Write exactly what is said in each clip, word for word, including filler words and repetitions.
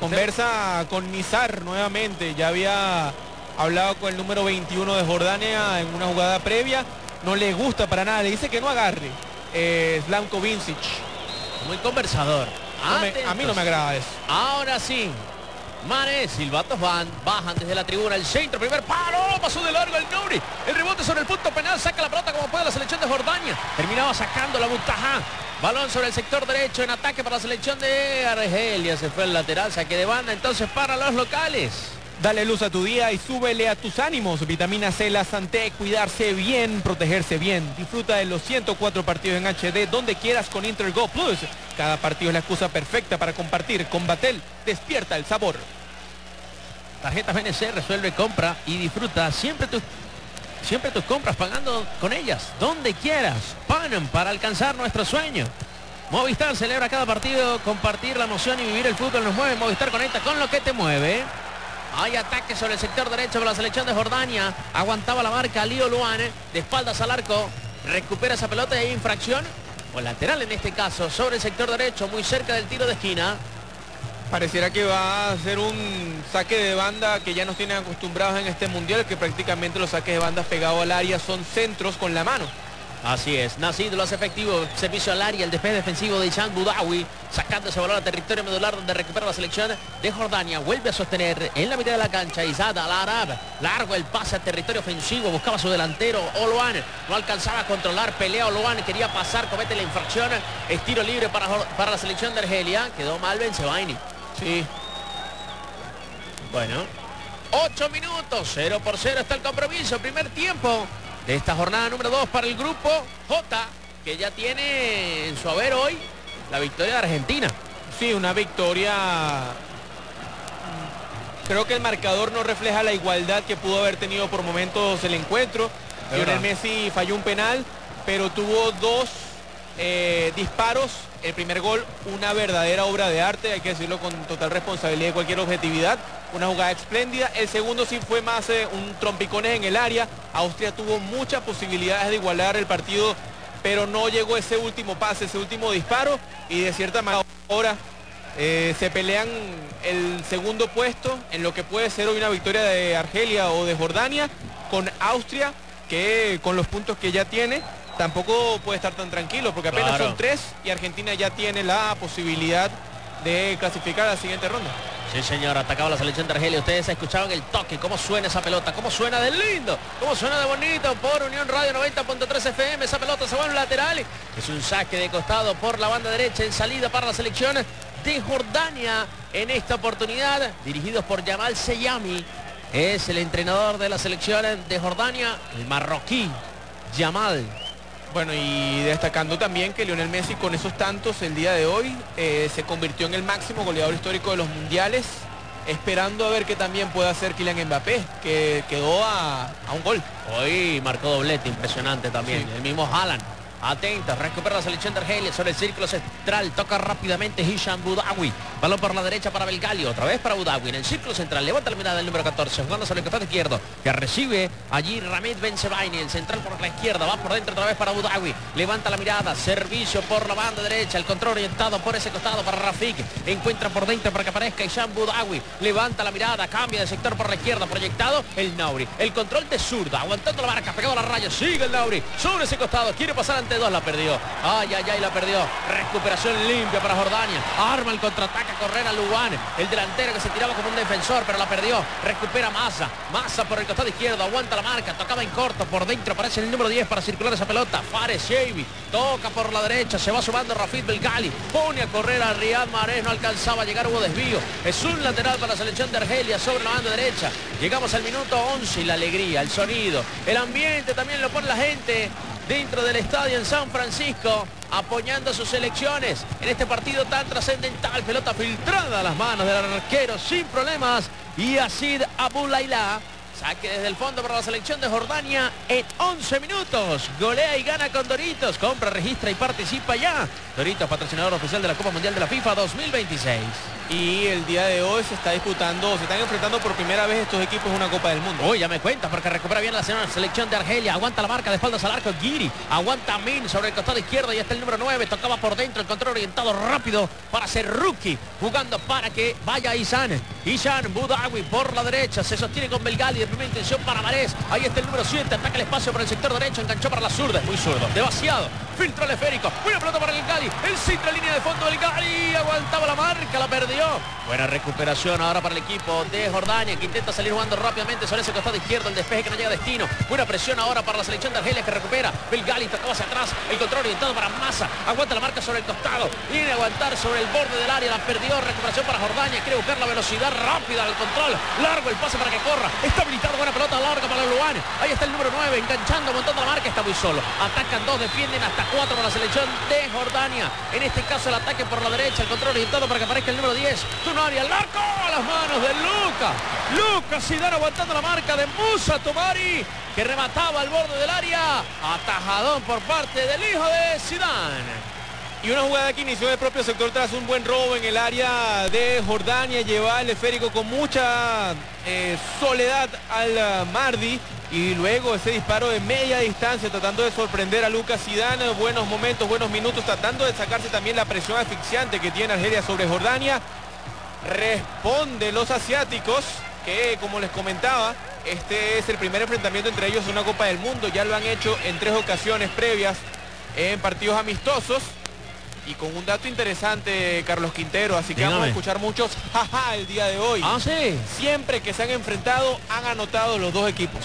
conversa con Nizar nuevamente. Ya había hablado con el número veintiuno de Jordania en una jugada previa. No le gusta para nada, le dice que no agarre. Eh, Slavko Vincic. Muy conversador. No me, a mí no me agrada eso. Ahora sí. Mané, silbatos van, bajan desde la tribuna, el centro, primer palo, pasó de largo el Nouri, el rebote sobre el punto penal, saca la pelota como puede la selección de Jordania, terminaba sacando la Muntaha, balón sobre el sector derecho en ataque para la selección de Argelia, se fue el lateral, saque de banda entonces para los locales. Dale luz a tu día y súbele a tus ánimos. Vitamina C, la Santé, cuidarse bien, protegerse bien. Disfruta de los ciento cuatro partidos en H D donde quieras con Intergo Plus. Cada partido es la excusa perfecta para compartir. Con Batel, despierta el sabor. Tarjetas B N C, resuelve, compra y disfruta siempre tus, siempre tus compras pagando con ellas, donde quieras. Panam para alcanzar nuestro sueño. Movistar celebra cada partido, compartir la emoción y vivir el fútbol nos mueve. Movistar conecta con lo que te mueve. Hay ataque sobre el sector derecho para la selección de Jordania. Aguantaba la marca Lío Luan, de espaldas al arco. Recupera esa pelota y hay infracción, o lateral en este caso, sobre el sector derecho, muy cerca del tiro de esquina. Pareciera que va a ser un saque de banda que ya nos tienen acostumbrados en este mundial, que prácticamente los saques de banda pegados al área son centros con la mano. Así es, Nassid lo hace efectivo, servicio al área, el despeje defensivo de Ishan Boudaoui, sacando ese balón a territorio medular donde recupera la selección de Jordania, vuelve a sostener en la mitad de la cancha Izad Al-Arab, largo el pase a territorio ofensivo, buscaba su delantero Oloan, no alcanzaba a controlar, pelea Oloan, quería pasar, comete la infracción, es tiro libre para, para la selección de Argelia, quedó mal Bensebaini. Sí. Bueno, ocho minutos, cero por cero está el compromiso, primer tiempo de esta jornada número dos para el grupo J, que ya tiene en su haber hoy la victoria de Argentina. Sí, una victoria. Creo que el marcador no refleja la igualdad que pudo haber tenido por momentos el encuentro. Lionel Messi falló un penal, pero tuvo dos eh, disparos. El primer gol, una verdadera obra de arte, hay que decirlo con total responsabilidad y cualquier objetividad. Una jugada espléndida. El segundo sí fue más eh, un trompicones en el área. Austria tuvo muchas posibilidades de igualar el partido, pero no llegó ese último pase, ese último disparo. Y de cierta manera ahora eh, se pelean el segundo puesto en lo que puede ser hoy una victoria de Argelia o de Jordania, con Austria, que con los puntos que ya tiene tampoco puede estar tan tranquilo, porque apenas claro. son tres y Argentina ya tiene la posibilidad de clasificar a la siguiente ronda. Sí, señor, atacaba la selección de Argelia. Ustedes escuchaban el toque, cómo suena esa pelota, cómo suena de lindo, cómo suena de bonito por Unión Radio noventa punto tres F M. Esa pelota se va a un lateral. Es un saque de costado por la banda derecha en salida para la selección de Jordania. En esta oportunidad, dirigidos por Yamal Seyami, es el entrenador de la selección de Jordania, el marroquí Yamal. Bueno, y destacando también que Lionel Messi con esos tantos el día de hoy eh, se convirtió en el máximo goleador histórico de los mundiales, esperando a ver qué también puede hacer Kylian Mbappé, que quedó a, a un gol. Hoy marcó doblete, impresionante también, sí. El mismo Haaland. Atento, recupera la selección de Argelia sobre el círculo central, toca rápidamente Hisham Boudaoui, balón por la derecha para Belgalio, otra vez para Boudaoui en el círculo central, levanta la mirada del número catorce, jugando sobre el costado izquierdo, que recibe allí Ramid Bensebaini, el central por la izquierda, va por dentro otra vez para Boudaoui, levanta la mirada, servicio por la banda derecha, el control orientado por ese costado para Rafik, encuentra por dentro para que aparezca Hisham Boudaoui, levanta la mirada, cambia de sector por la izquierda, proyectado el Nouri, el control de zurda, aguantando la marca, pegado a la raya, sigue el Nouri, sobre ese costado, quiere pasar ante dos, la perdió, ay, ay, ay, la perdió, recuperación limpia para Jordania, arma el contraataque a correr a Luan, el delantero que se tiraba como un defensor, pero la perdió, recupera Massa, Massa por el costado izquierdo, aguanta la marca, tocaba en corto, por dentro aparece el número diez para circular esa pelota, Fares Sheibi, toca por la derecha, se va sumando Rafid Belgali, pone a correr a Riyad Mahrez, no alcanzaba a llegar, hubo desvío, es un lateral para la selección de Argelia sobre la banda derecha, llegamos al minuto once y la alegría, el sonido, el ambiente también lo pone la gente dentro del estadio en San Francisco, apoyando a sus selecciones en este partido tan trascendental. Pelota filtrada a las manos del arquero sin problemas, y Yazid Aboulayla, saque desde el fondo para la selección de Jordania en once minutos. Golea y gana con Doritos, compra, registra y participa ya. Doritos, patrocinador oficial de la Copa Mundial de la FIFA dos mil veintiséis. y el día de hoy se está disputando, se están enfrentando por primera vez estos equipos en una Copa del Mundo. Uy, ya me cuenta, porque recupera bien la selección de Argelia. Aguanta la marca de espaldas al arco, Guiri. Aguanta Min sobre el costado izquierdo y está el número nueve. Tocaba por dentro, el control orientado rápido para Serruki. Jugando para que vaya Isan. Isan Boudaoui por la derecha. Se sostiene con Belgali de primera intención para Marés. Ahí está el número siete. Ataca el espacio por el sector derecho. Enganchó para la zurda. Muy zurdo. Demasiado. Filtro el esférico. Buena pelota para el Gali. El centro, línea de fondo del Gali. Aguantaba la marca, la perdió. Buena recuperación ahora para el equipo de Jordania, que intenta salir jugando rápidamente sobre ese costado izquierdo. El despeje que no llega a destino. Buena presión ahora para la selección de Argelia, que recupera. Belgali tocaba hacia atrás. El control orientado para Massa. Aguanta la marca sobre el costado. Viene a aguantar sobre el borde del área. La perdió. Recuperación para Jordania. Quiere buscar la velocidad rápida del control. Largo el pase para que corra. Está habilitado. Buena pelota larga para Luan. Ahí está el número nueve. Enganchando, montando la marca. Está muy solo. Atacan dos, defienden hasta cuatro para la selección de Jordania. En este caso el ataque por la derecha. El control orientado para que aparezca el número diez. Tunari al arco. A las manos de Luca. Luca Zidane aguantando la marca de Moussa Tomari, que remataba al borde del área. Atajadón por parte del hijo de Zidane. Y una jugada que inició en el propio sector tras un buen robo en el área de Jordania. Lleva el esférico con mucha eh, soledad al uh, Mardi. Y luego ese disparo de media distancia tratando de sorprender a Lucas Zidane. Buenos momentos, buenos minutos, tratando de sacarse también la presión asfixiante que tiene Argelia sobre Jordania. Responde los asiáticos, que como les comentaba, este es el primer enfrentamiento entre ellos en una Copa del Mundo. Ya lo han hecho en tres ocasiones previas en partidos amistosos. Y con un dato interesante, Carlos Quintero, así que Dígame. vamos a escuchar muchos jaja el día de hoy. Ah, sí. Siempre que se han enfrentado, han anotado los dos equipos.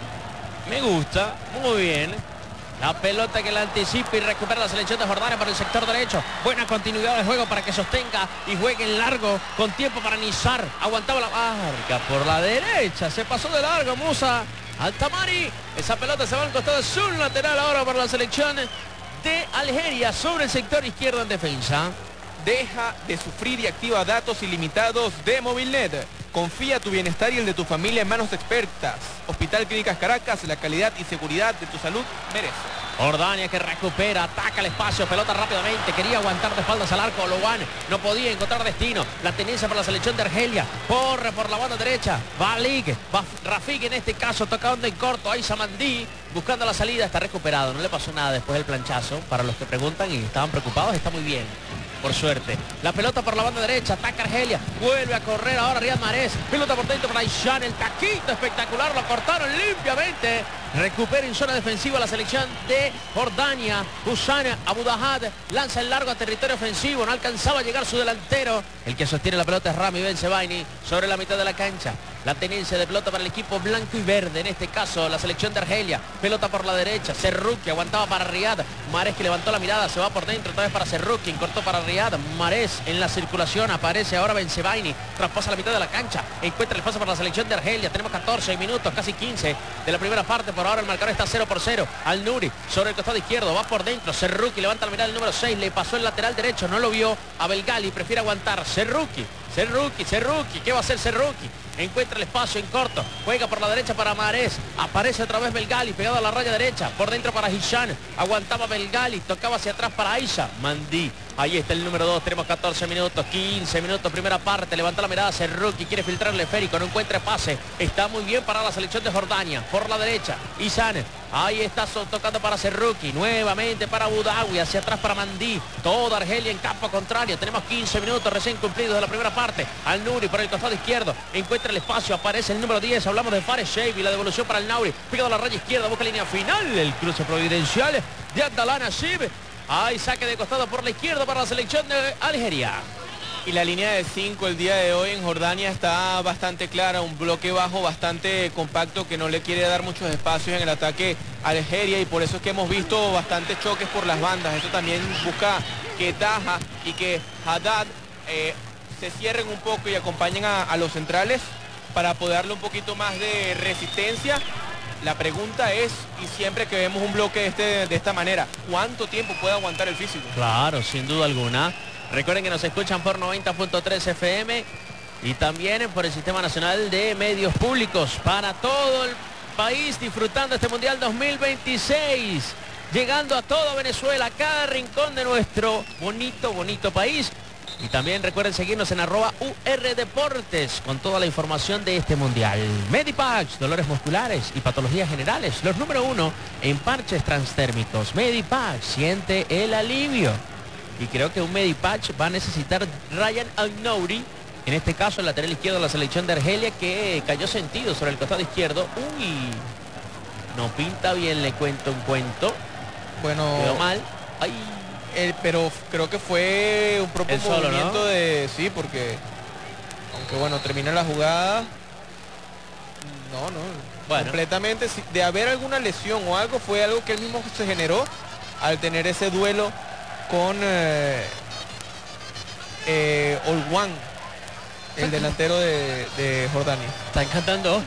Me gusta, muy bien. La pelota que la anticipa y recupera la selección de Jordania por el sector derecho. Buena continuidad de juego para que sostenga y juegue en largo con tiempo para Nizar. Aguantaba la marca por la derecha. Se pasó de largo Moussa Altamari. Esa pelota se va al costado de su lateral ahora por la selección de Algeria sobre el sector izquierdo en defensa. Deja de sufrir y activa datos ilimitados de Movilnet. Confía tu bienestar y el de tu familia en manos expertas. Hospital Clínicas Caracas, la calidad y seguridad de tu salud merece. Jordania que recupera, ataca el espacio, pelota rápidamente, quería aguantar de espaldas al arco, Logan no podía encontrar destino, la tenencia para la selección de Argelia, corre por la banda derecha, va Lig, va Rafik en este caso, tocando en corto, ahí Samandí, buscando la salida, está recuperado, no le pasó nada después del planchazo, para los que preguntan y estaban preocupados, está muy bien. Por suerte, la pelota por la banda derecha, ataca Argelia, vuelve a correr ahora Riyad Mahrez, pelota por dentro para Aishan, el taquito espectacular, lo cortaron limpiamente, recupera en zona defensiva la selección de Jordania, Hussan Abudahad, lanza el largo a territorio ofensivo, no alcanzaba a llegar su delantero, el que sostiene la pelota es Rami Bensebaini, sobre la mitad de la cancha. La tenencia de pelota para el equipo blanco y verde, en este caso la selección de Argelia. Pelota por la derecha, Serruki aguantaba para Riyad. Mahrez que levantó la mirada, se va por dentro, otra vez para Serruki, cortó para Riyad. Mahrez en la circulación, aparece ahora Bensebaini, traspasa la mitad de la cancha, encuentra el paso para la selección de Argelia. Tenemos catorce minutos, casi quince de la primera parte, por ahora el marcador está cero por cero. Al Nuri, sobre el costado izquierdo, va por dentro, Serruki levanta la mirada el número seis, le pasó el lateral derecho, no lo vio a Belgali, prefiere aguantar. Serruki, Serruki, Serruki, ¿qué va a hacer Serruki? Encuentra el espacio en corto, juega por la derecha para Mahrez, aparece otra vez Belgali, pegado a la raya derecha, por dentro para Hisham, aguantaba Belgali, tocaba hacia atrás para Aisha, Mandí, ahí está el número dos, tenemos catorce minutos, quince minutos, primera parte, levanta la mirada, Serruki, quiere filtrar el esférico, no encuentra pase, está muy bien para la selección de Jordania, por la derecha, Isan, ahí está tocando para Serruki, nuevamente para Boudaoui, hacia atrás para Mandí, toda Argelia en campo contrario, tenemos quince minutos recién cumplidos de la primera parte, Al Nuri por el costado izquierdo, encuentra el espacio, aparece el número diez, hablamos de Fares Sheibi, la devolución para el Nauri, pegado a la raya izquierda, busca línea final, el cruce providencial de Abdallah Nasib, hay saque de costado por la izquierda para la selección de Algeria. Y la línea de cinco el día de hoy en Jordania está bastante clara, un bloque bajo bastante compacto que no le quiere dar muchos espacios en el ataque a Algeria, y por eso es que hemos visto bastantes choques por las bandas. Eso también busca que Taha y que Haddad eh, se cierren un poco y acompañen a, a los centrales para poder darle un poquito más de resistencia. La pregunta es, y siempre que vemos un bloque de, este, de esta manera, ¿cuánto tiempo puede aguantar el físico? Claro, sin duda alguna. Recuerden que nos escuchan por noventa punto tres F M y también por el Sistema Nacional de Medios Públicos para todo el país, disfrutando este Mundial dos mil veintiséis, llegando a toda Venezuela, a cada rincón de nuestro bonito, bonito país. Y también recuerden seguirnos en arroba U R Deportes con toda la información de este mundial. Medipax, dolores musculares y patologías generales. Los número uno en parches transtérmicos. Medipax, siente el alivio. Y creo que un Medipatch va a necesitar Ryan Al-Nouri. En este caso el lateral izquierdo de la selección de Argelia, que cayó sentido sobre el costado izquierdo. Uy, no pinta bien, le cuento un cuento. Bueno, quedó mal. Ay. El, pero creo que fue un propio el solo, movimiento, ¿no? de sí, porque aunque bueno, termina la jugada, no, no, bueno. completamente de haber alguna lesión o algo, fue algo que él mismo se generó al tener ese duelo con eh, eh, Olwan, el delantero de, de Jordania. Está encantando.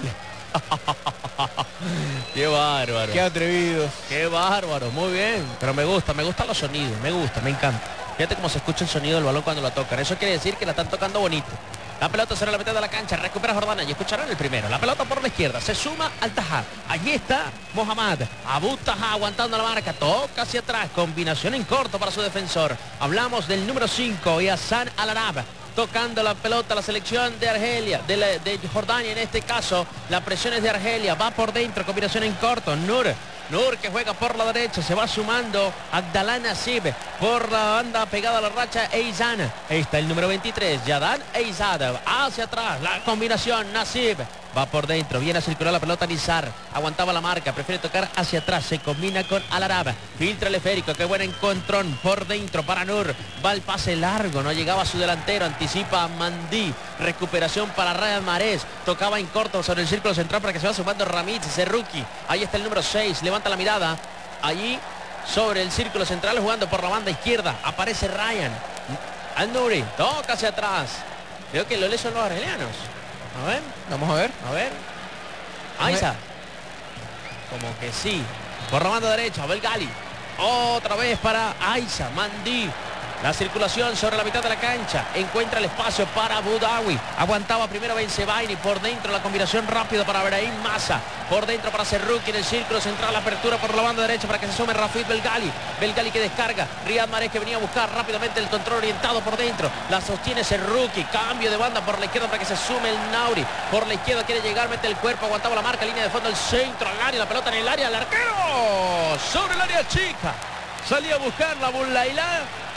Qué bárbaro. Qué atrevidos. Qué bárbaro, muy bien. Pero me gusta, me gustan los sonidos, me gusta, me encanta. Fíjate cómo se escucha el sonido del balón cuando lo tocan. Eso quiere decir que la están tocando bonito. La pelota sobre la mitad de la cancha, recupera Jordania y escucharán el primero. La pelota por la izquierda, se suma al Taha. Allí está Mohamed. Abu Taha aguantando la marca, toca hacia atrás, combinación en corto para su defensor. Hablamos del número cinco y Hassan Al-Arab. Tocando la pelota la selección de Argelia, de, la, de Jordania en este caso. La presión es de Argelia, va por dentro, combinación en corto. Nur, Nur que juega por la derecha, se va sumando Abdallah Nasib por la banda pegada a la racha Eizan. Ahí está el número veintitrés, Yadan Eizad, hacia atrás, la combinación Nasib. Va por dentro, viene a circular la pelota Nizar. Aguantaba la marca, prefiere tocar hacia atrás. Se combina con Al-Arab. Filtra el esférico, qué buen encontrón por dentro para Nur. Va el pase largo, no llegaba a su delantero. Anticipa a Mandí. Recuperación para Ryan Mahrez. Tocaba en corto sobre el círculo central para que se va sumando Ramírez, Serruki. Ahí está el número seis, levanta la mirada. Allí sobre el círculo central jugando por la banda izquierda. Aparece Ryan. Al-Nouri, toca hacia atrás. Creo que lo le son los argelianos. A ver, vamos a ver. A ver. Aiza. Como que sí. Por la banda derecha, Belgali. Otra vez para Aiza, Mandí. La circulación sobre la mitad de la cancha. Encuentra el espacio para Boudaoui. Aguantaba primero Bensebaini. Por dentro la combinación rápida para Brahim Massa. Por dentro para Serruki en el círculo central. Apertura por la banda derecha para que se sume Rafid Belgali. Belgali que descarga. Riyad Mahrez que venía a buscar rápidamente el control orientado por dentro. La sostiene Serruki. Cambio de banda por la izquierda para que se sume el Nauri. Por la izquierda quiere llegar, mete el cuerpo. Aguantaba la marca. Línea de fondo el centro al área. La pelota en el área. El arquero sobre el área chica. Salía a buscar la Boulaila.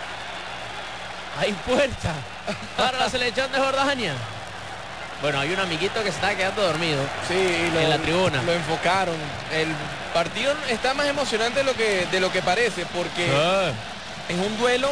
Hay puerta para la selección de Jordania. Bueno, hay un amiguito que se está quedando dormido. Sí, lo, en la tribuna. Lo enfocaron. El partido está más emocionante de lo que, de lo que parece, porque ah. es un duelo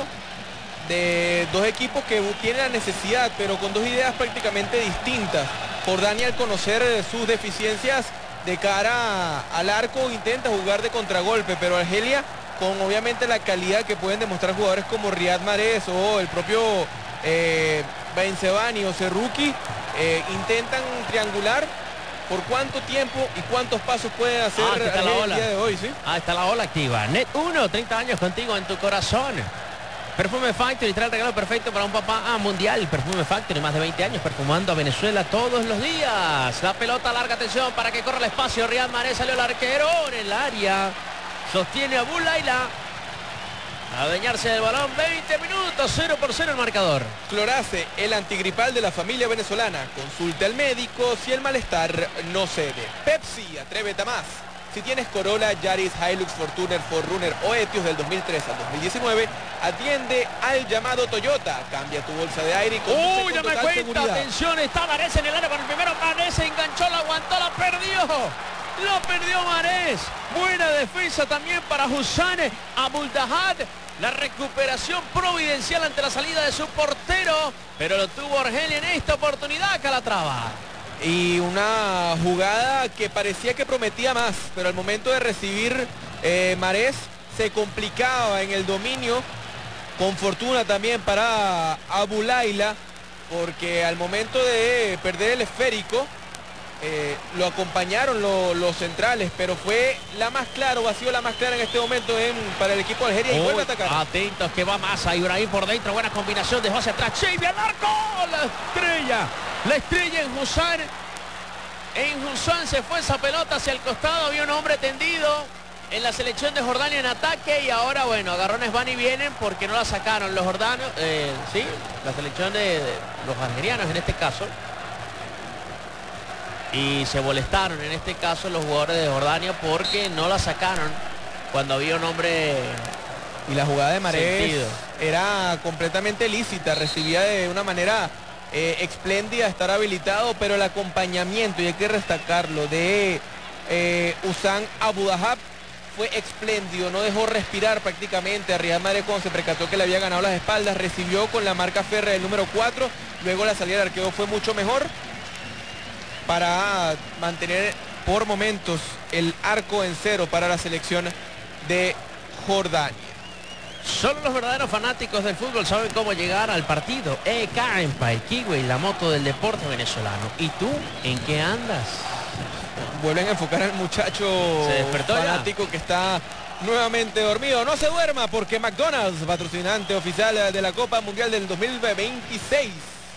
de dos equipos que tienen la necesidad, pero con dos ideas prácticamente distintas. Jordania, al conocer sus deficiencias de cara al arco, intenta jugar de contragolpe, pero Argelia, con obviamente la calidad que pueden demostrar jugadores como Riyad Mahrez o el propio eh, Bensebaini o Serruki, eh, intentan triangular. ¿Por cuánto tiempo y cuántos pasos pueden hacer ah, está la el ola. día de hoy? ¿Sí? Ah, está la ola activa. Net uno, treinta años contigo en tu corazón. Perfume Factory trae el regalo perfecto para un papá ah, mundial. Perfume Factory, más de veinte años perfumando a Venezuela todos los días. La pelota, larga atención para que corra el espacio. Riyad Mahrez, salió el arquero en el área. Sostiene a Boulaila. A adueñarse del balón, veinte minutos, cero por cero el marcador. Clorace, el antigripal de la familia venezolana. Consulte al médico si el malestar no cede. Pepsi, atrévete a más. Si tienes Corolla, Yaris, Hilux, Fortuner, Ford Runner o Etios del dos mil tres al dos mil diecinueve, atiende al llamado Toyota. Cambia tu bolsa de aire y conduce Uy, con ya me total cuenta, seguridad. atención, está Mahrez en el área para el primero. Mahrez se enganchó, la aguantó, la perdió. La perdió Mahrez. Buena defensa también para Hussane Abuldahad. La recuperación providencial ante la salida de su portero. Pero lo tuvo Argelia en esta oportunidad, Calatrava. Y una jugada que parecía que prometía más, pero al momento de recibir eh, Mahrez se complicaba en el dominio. Con fortuna también para Boulaila, porque al momento de perder el esférico, Eh, lo acompañaron lo, los centrales, pero fue la más clara, o ha sido la más clara en este momento en, para el equipo de Algeria. Y vuelve a atacar. Atentos que va Massa, Ibrahim por dentro, buena combinación, dejó hacia atrás, Xavi al arco, la estrella, la estrella en Hussane. En Hussane se fue esa pelota hacia el costado, había un hombre tendido. en la selección de Jordania en ataque y ahora, bueno, agarrones van y vienen porque no la sacaron los jordanos, eh, sí, la selección de, de los algerianos en este caso. Y se molestaron en este caso los jugadores de Jordania porque no la sacaron cuando había un hombre. Y la jugada de Marés sentido. Era completamente lícita, recibía de una manera eh, espléndida, estar habilitado, pero el acompañamiento, y hay que destacarlo, de eh, Usman Abu Dahab fue espléndido, no dejó respirar prácticamente a Riyad Mahrez cuando se percató que le había ganado las espaldas, recibió con la marca férrea del número cuatro, luego la salida del arquero fue mucho mejor para mantener por momentos el arco en cero para la selección de Jordania. Solo los verdaderos fanáticos del fútbol saben cómo llegar al partido. E K Empire, Kiwi, la moto del deporte venezolano. ¿Y tú en qué andas? Vuelven a enfocar al muchacho fanático ya, que está nuevamente dormido. No se duerma porque McDonald's, patrocinante oficial de la Copa Mundial del dos mil veintiséis.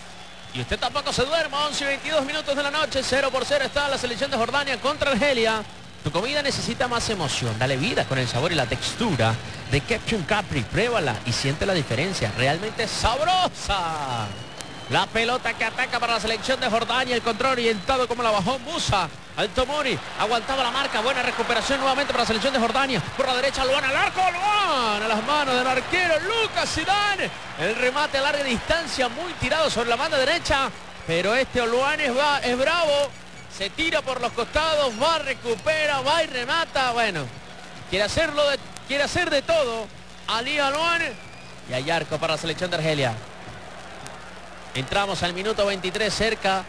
Y usted tampoco se duerma. Once y veintidós minutos de la noche, cero por cero está la selección de Jordania contra Argelia. Tu comida necesita más emoción. Dale vida con el sabor y la textura de Ketchup Capri. Pruébala y siente la diferencia. Realmente sabrosa. La pelota que ataca para la selección de Jordania. El control orientado como la bajó Musa. Altomori aguantaba la marca. Buena recuperación nuevamente para la selección de Jordania. Por la derecha Luan al arco. Luan a las manos del arquero Lucas Zidane. El remate a larga distancia muy tirado sobre la banda derecha. Pero este Luan es, va, es bravo. Se tira por los costados. Va, recupera, va y remata. Bueno, quiere hacerlo de, quiere hacer de todo. Ali Luan. Y hay arco para la selección de Argelia. Entramos al minuto veintitrés, cerca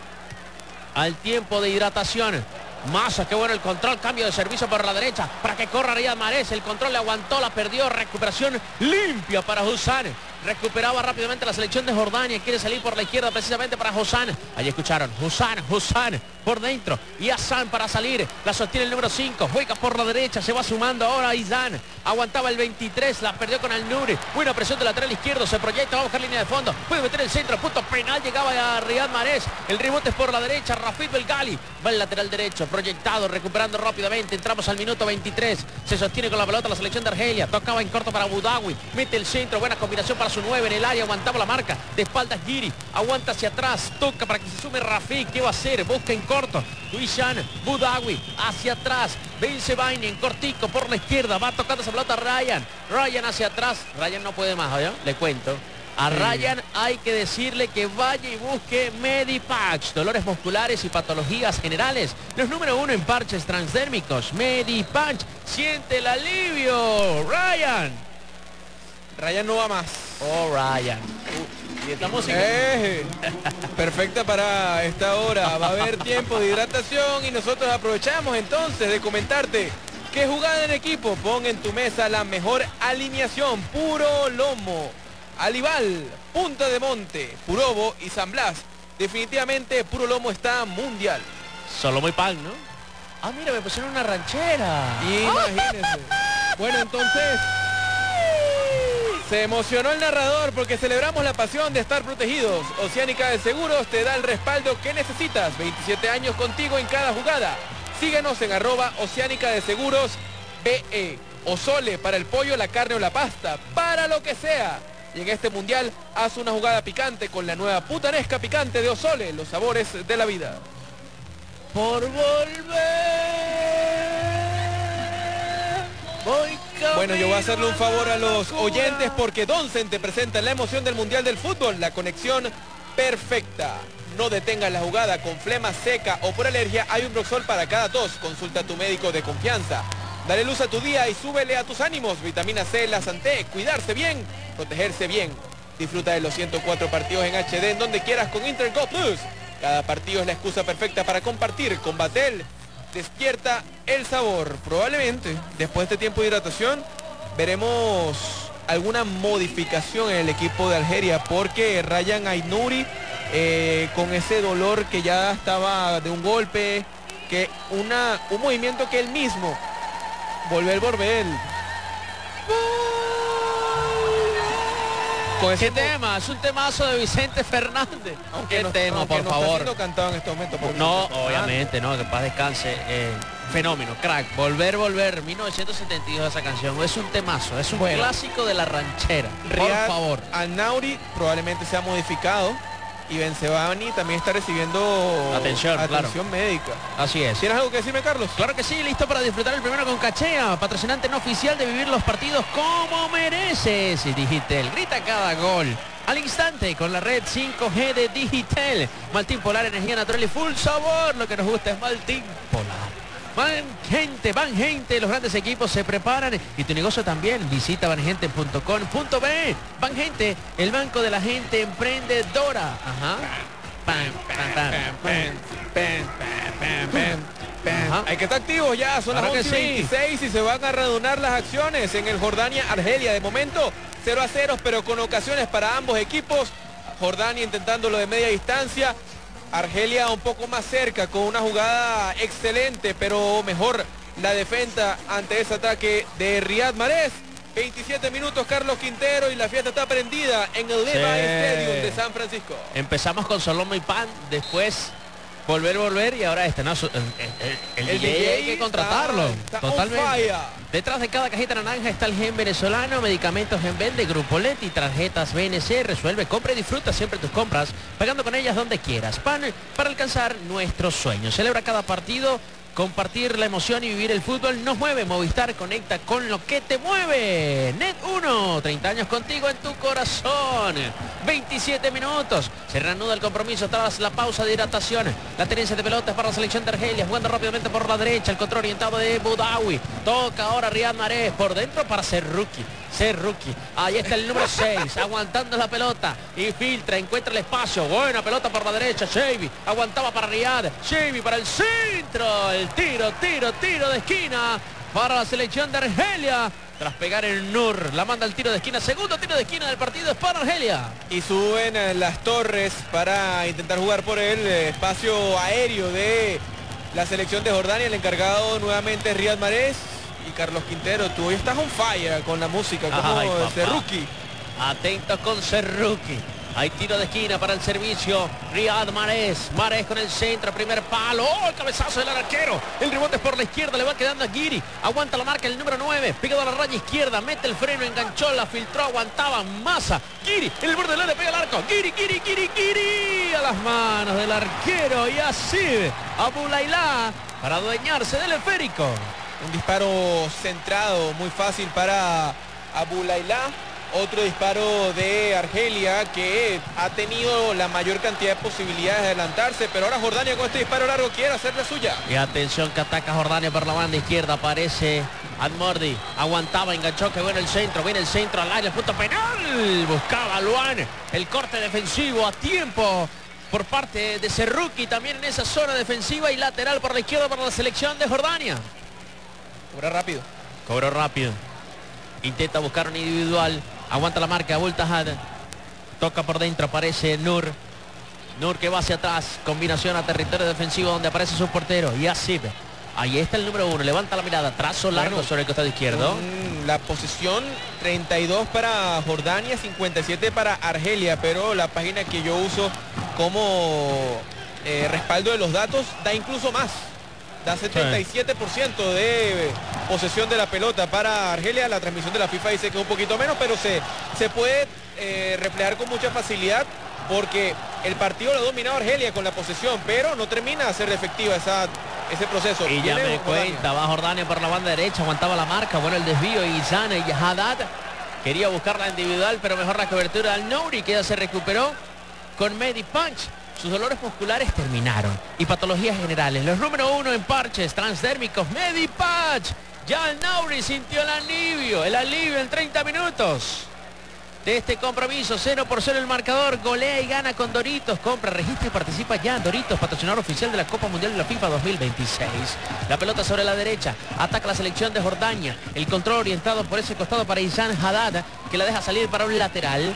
al tiempo de hidratación. Massa, qué bueno el control, cambio de servicio por la derecha para que corra Riyad Mahrez. El control le aguantó, la perdió, recuperación limpia para Usman. Recuperaba rápidamente la selección de Jordania, quiere salir por la izquierda precisamente para Usman. Allí escucharon, Usman, Usman por dentro y Hassan para salir. La sostiene el número cinco, juega por la derecha, se va sumando ahora Izan. Aguantaba el veintitrés, la perdió con Al-Nouri. Buena presión del lateral izquierdo, se proyecta, va a buscar línea de fondo. Puede meter el centro, punto penal, llegaba a Riyad Mahrez. El rebote es por la derecha, Rafid Belgali. Va el lateral derecho, proyectado, recuperando rápidamente. Entramos al minuto veintitrés, se sostiene con la pelota la selección de Argelia. Tocaba en corto para Boudaoui, mete el centro, buena combinación para su nueve en el área, aguantaba la marca, de espaldas Giri, aguanta hacia atrás, toca para que se sume Rafid. ¿Qué va a hacer? Busca en corto, Duishan, Boudaoui, hacia atrás, vence Baini en cortico por la izquierda, va tocando esa pelota Ryan, Ryan hacia atrás, Ryan no puede más, ¿oye? Le cuento. A Ryan hay que decirle que vaya y busque Medipatch, dolores musculares y patologías generales. Los número uno en parches transdérmicos. Medipatch, siente el alivio. Ryan. Ryan no va más. Oh, Ryan. Uh, y esta música. Eh, perfecta para esta hora. Va a haber tiempo de hidratación y nosotros aprovechamos entonces de comentarte que jugada en equipo. Pon en tu mesa la mejor alineación. Puro lomo, Alival, Punta de Monte, Purobo y San Blas. Definitivamente Puro Lomo está mundial. Solo muy pan, ¿no? Ah, mira, me pusieron una ranchera. Imagínense. Bueno, entonces se emocionó el narrador porque celebramos la pasión de estar protegidos. Oceánica de Seguros te da el respaldo que necesitas. veintisiete años contigo en cada jugada. Síguenos en arroba Oceánica de Seguros B E. Osole para el pollo, la carne o la pasta. Para lo que sea. Y en este mundial haz una jugada picante con la nueva putanesca picante de Osole, los sabores de la vida. Por volver. Voy bueno, yo voy a hacerle un favor a los oyentes porque Donsen te presenta la emoción del mundial del fútbol, la conexión perfecta. No detengas la jugada con flema seca o por alergia, hay un Broxol para cada tos. Consulta a tu médico de confianza. Dale luz a tu día y súbele a tus ánimos. Vitamina C, la Santé, cuidarse bien, protegerse bien. Disfruta de los ciento cuatro partidos en H D en donde quieras con Intergo Plus. Cada partido es la excusa perfecta para compartir. Con Batel, despierta el sabor. Probablemente, después de este tiempo de hidratación, veremos alguna modificación en el equipo de Argelia porque Ryan Al-Nouri, eh, con ese dolor que ya estaba de un golpe, que una, un movimiento que él mismo volver, volver. Con ¿Qué ese tema? Es un temazo de Vicente Fernández. Aunque ¿Qué no, tema, aunque por no favor? está siendo cantado en este momento por No, Vicente Fernández. obviamente, no, que paz descanse. Eh, fenómeno, crack. Volver, volver, mil novecientos setenta y dos esa canción. Es un temazo, es un Bueno. clásico de la ranchera. Riyad Por favor. Al-Nauri probablemente sea modificado y Benzebani también está recibiendo Atención, atención médica. Así es. ¿Tienes algo que decirme, Carlos? Claro que sí, listo para disfrutar el primero con Cachea, patrocinante no oficial de vivir los partidos como mereces. Y Digital, grita cada gol al instante con la red cinco G de Digital. Maltín Polar, energía natural y full sabor. Lo que nos gusta es Maltín Polar. Van gente, van gente, los grandes equipos se preparan y tu negocio también. Visita vangente punto com punto be. Vangente, el banco de la gente emprendedora. Ajá. Pam, pam, pam, pam. Ajá. Hay que estar activos ya, son Claro las que once y sí. veintiséis y se van a reanunar las acciones en el Jordania-Argelia. De momento, cero a cero, pero con ocasiones para ambos equipos. Jordania intentándolo de media distancia. Argelia un poco más cerca con una jugada excelente, pero mejor la defensa ante ese ataque de Riyad Mahrez. veintisiete minutos, Carlos Quintero, y la fiesta está prendida en el Levi Sí. Stadium de San Francisco. Empezamos con Soloma y Pan, después volver, volver y ahora este, ¿no? El, el, el, El D J D J hay que contratarlo. está- está on Totalmente. fire. Detrás de cada cajita naranja está el Gen venezolano, medicamentos Genvel de Grupo Leti, tarjetas B N C, resuelve, compra y disfruta siempre tus compras, pagando con ellas donde quieras. Pan para alcanzar nuestros sueños. Celebra cada partido. Compartir la emoción y vivir el fútbol nos mueve. Movistar, conecta con lo que te mueve. Net uno, treinta años contigo en tu corazón. veintisiete minutos. Se reanuda el compromiso tras la pausa de hidratación. La tenencia de pelotas para la selección de Argelia. Jugando rápidamente por la derecha. El control orientado de Boudaoui. Toca ahora Riyad Mahrez por dentro para Serruki. Serruki. Ahí está el número seis. Aguantando la pelota. Y filtra. Encuentra el espacio. Buena pelota por la derecha. Xavi. Aguantaba para Riyad. Xavi para el centro. El tiro, tiro, tiro de esquina para la selección de Argelia. Tras pegar el Nur, la manda el tiro de esquina. Segundo tiro de esquina del partido es para Argelia. Y suben eh, las torres para intentar jugar por el eh, espacio aéreo de la selección de Jordania. El encargado nuevamente es Riyad Mahrez. Y Carlos Quintero, tú hoy estás on fire con la música, como Ay, papá. Serruki. Atentos con Serruki. Hay tiro de esquina para el servicio. Riyad Mahrez. Mahrez con el centro. Primer palo. ¡Oh! El cabezazo del arquero. El rebote es por la izquierda. Le va quedando a Giri. Aguanta la marca el número nueve. Pegado a la raya izquierda. Mete el freno. Enganchó. La filtró. Aguantaba. Massa. Giri. En el borde del área. Pega el arco. Giri, Giri, Giri, Giri. A las manos del arquero. Y así Aboulaila para adueñarse del esférico. Un disparo centrado, muy fácil para Aboulaila. Otro disparo de Argelia que ha tenido la mayor cantidad de posibilidades de adelantarse, pero ahora Jordania con este disparo largo quiere hacer la suya. Y atención que ataca Jordania por la banda izquierda. Aparece Admordi. Aguantaba, enganchó, que bueno el centro. Viene el centro al área, el punto penal. Buscaba Luan. El corte defensivo a tiempo por parte de Serruki. También en esa zona defensiva y lateral por la izquierda para la selección de Jordania. Cobra rápido. Cobró rápido. Intenta buscar un individual. Aguanta la marca, Abultahad. Toca por dentro, aparece Nur. Nur que va hacia atrás. Combinación a territorio defensivo donde aparece su portero. Y así. Ahí está el número uno. Levanta la mirada. Trazo largo Bueno, sobre el costado izquierdo. Mm, la posición treinta y dos para Jordania, cincuenta y siete para Argelia, pero la página que yo uso como eh, respaldo de los datos da incluso más. Da setenta y siete por ciento de posesión de la pelota para Argelia. La transmisión de la FIFA dice que es un poquito menos, pero se, se puede eh, reflejar con mucha facilidad porque el partido lo ha dominado Argelia con la posesión, pero no termina de ser efectiva esa, ese proceso. Y ya Viene me Jordania. cuenta, va Jordania por la banda derecha, aguantaba la marca, bueno el desvío y Zana y Haddad quería buscar la individual, pero mejor la cobertura al Nouri, que ya se recuperó con Medi Punch. Sus dolores musculares terminaron y patologías generales. Los número uno en parches transdérmicos, Medi Punch. Ya el Nouri sintió el alivio, el alivio en treinta minutos de este compromiso. Cero por cero el marcador. Golea y gana con Doritos. Compra, registra y participa ya en Doritos, patrocinador oficial de la Copa Mundial de la FIFA dos mil veintiséis. La pelota sobre la derecha. Ataca la selección de Jordania. El control orientado por ese costado para Izan Haddad, que la deja salir para un lateral.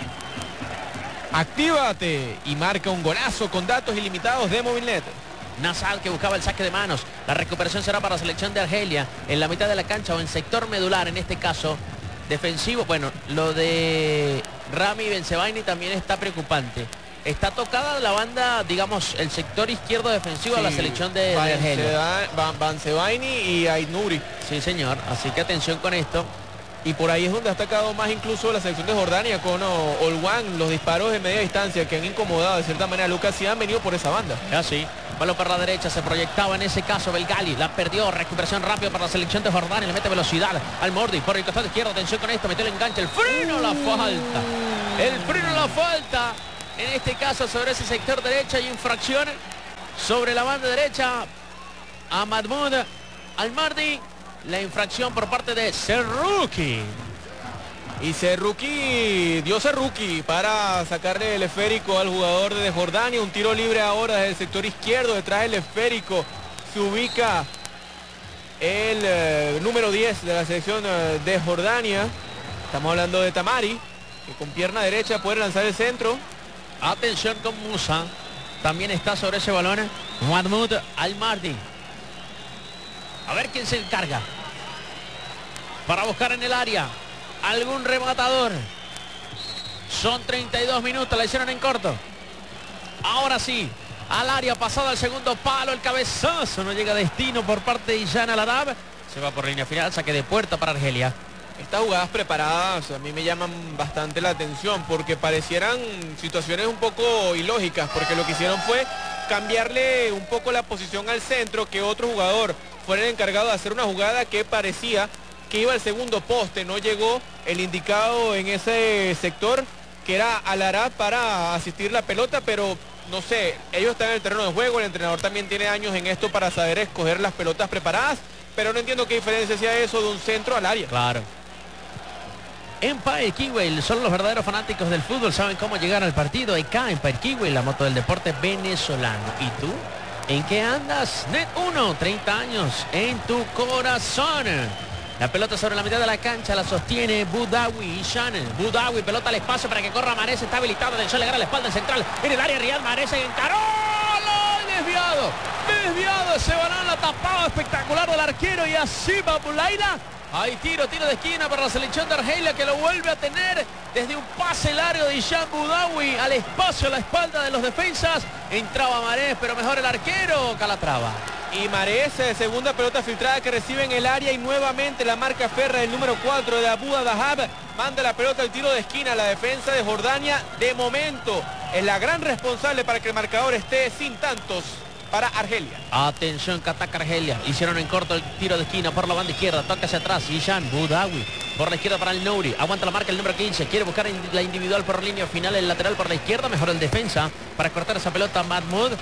Actívate y marca un golazo con datos ilimitados de Movilnet. Nasal que buscaba el saque de manos. La recuperación será para la selección de Argelia en la mitad de la cancha o en sector medular, en este caso defensivo. Bueno, lo de Rami Bensebaini también está preocupante. Está tocada la banda, digamos, el sector izquierdo defensivo sí, de la selección de, de Argelia. Bensebaini y Aït-Nouri. Sí, señor. Así que atención con esto. Y por ahí es donde ha atacado más incluso la selección de Jordania con oh, Olwan, los disparos de media distancia que han incomodado de cierta manera a Lucas y han venido por esa banda. Ya sí. Balón para la derecha, se proyectaba en ese caso Belgali, la perdió, recuperación rápida para la selección de Jordania, le mete velocidad al Mordi, por el costado izquierdo, atención con esto, metió el enganche, el freno, la falta, el freno, la falta, en este caso sobre ese sector derecha hay infracción sobre la banda derecha a Mahmoud Al-Mardi, la infracción por parte de Serruki. Y Serruki dio Serruki para sacarle el esférico al jugador de Jordania. Un tiro libre ahora desde el sector izquierdo. Detrás del esférico se ubica el eh, número diez de la selección eh, de Jordania. Estamos hablando de Tamari, que con pierna derecha puede lanzar el centro. Atención con Musa. También está sobre ese balón Mahmoud Al-Mardi. A ver quién se encarga para buscar en el área algún rematador. Son treinta y dos minutos, la hicieron en corto. Ahora sí, al área, pasado al segundo palo, el cabezazo no llega a destino por parte de Ilhan Al-Arab. Se va por línea final, saque de puerta para Argelia. Estas jugadas preparadas a mí me llaman bastante la atención porque parecieran situaciones un poco ilógicas, porque lo que hicieron fue cambiarle un poco la posición al centro, que otro jugador fuera el encargado de hacer una jugada que parecía que iba al segundo poste, no llegó el indicado en ese sector que era Al-Arab para asistir la pelota, pero no sé, ellos están en el terreno de juego, el entrenador también tiene años en esto para saber escoger las pelotas preparadas, pero no entiendo qué diferencia sea eso de un centro al área. Claro. Empire Kiway, solo los verdaderos fanáticos del fútbol saben cómo llegar al partido. E K Empire Kiway, la moto del deporte venezolano. ¿Y tú? ¿En qué andas? Net uno, treinta años en tu corazón. La pelota sobre la mitad de la cancha la sostiene Boudaoui. Ishan Boudaoui, pelota al espacio para que corra Mahrez, está habilitado, atención, le agarra la espalda en central, en el área Riyad Mahrez, encaró, desviado, desviado ese balón, la tapaba espectacular del arquero y así va Bulaida. Hay tiro, tiro de esquina para la selección de Argelia que lo vuelve a tener desde un pase largo de Ishan Boudaoui al espacio, a la espalda de los defensas. Entraba Mahrez, pero mejor el arquero, Calatrava. Y Mahrez, segunda pelota filtrada que recibe en el área y nuevamente la marca Ferra, del número cuatro de Abu Dahab, manda la pelota al tiro de esquina. La defensa de Jordania de momento es la gran responsable para que el marcador esté sin tantos para Argelia. Atención que ataca Argelia. Hicieron en corto el tiro de esquina por la banda izquierda. Toca hacia atrás. Ishan Boudaoui por la izquierda para el Nouri. Aguanta la marca el número quince. Quiere buscar la individual por línea final. El lateral por la izquierda. Mejor el defensa para cortar esa pelota. Mahmoud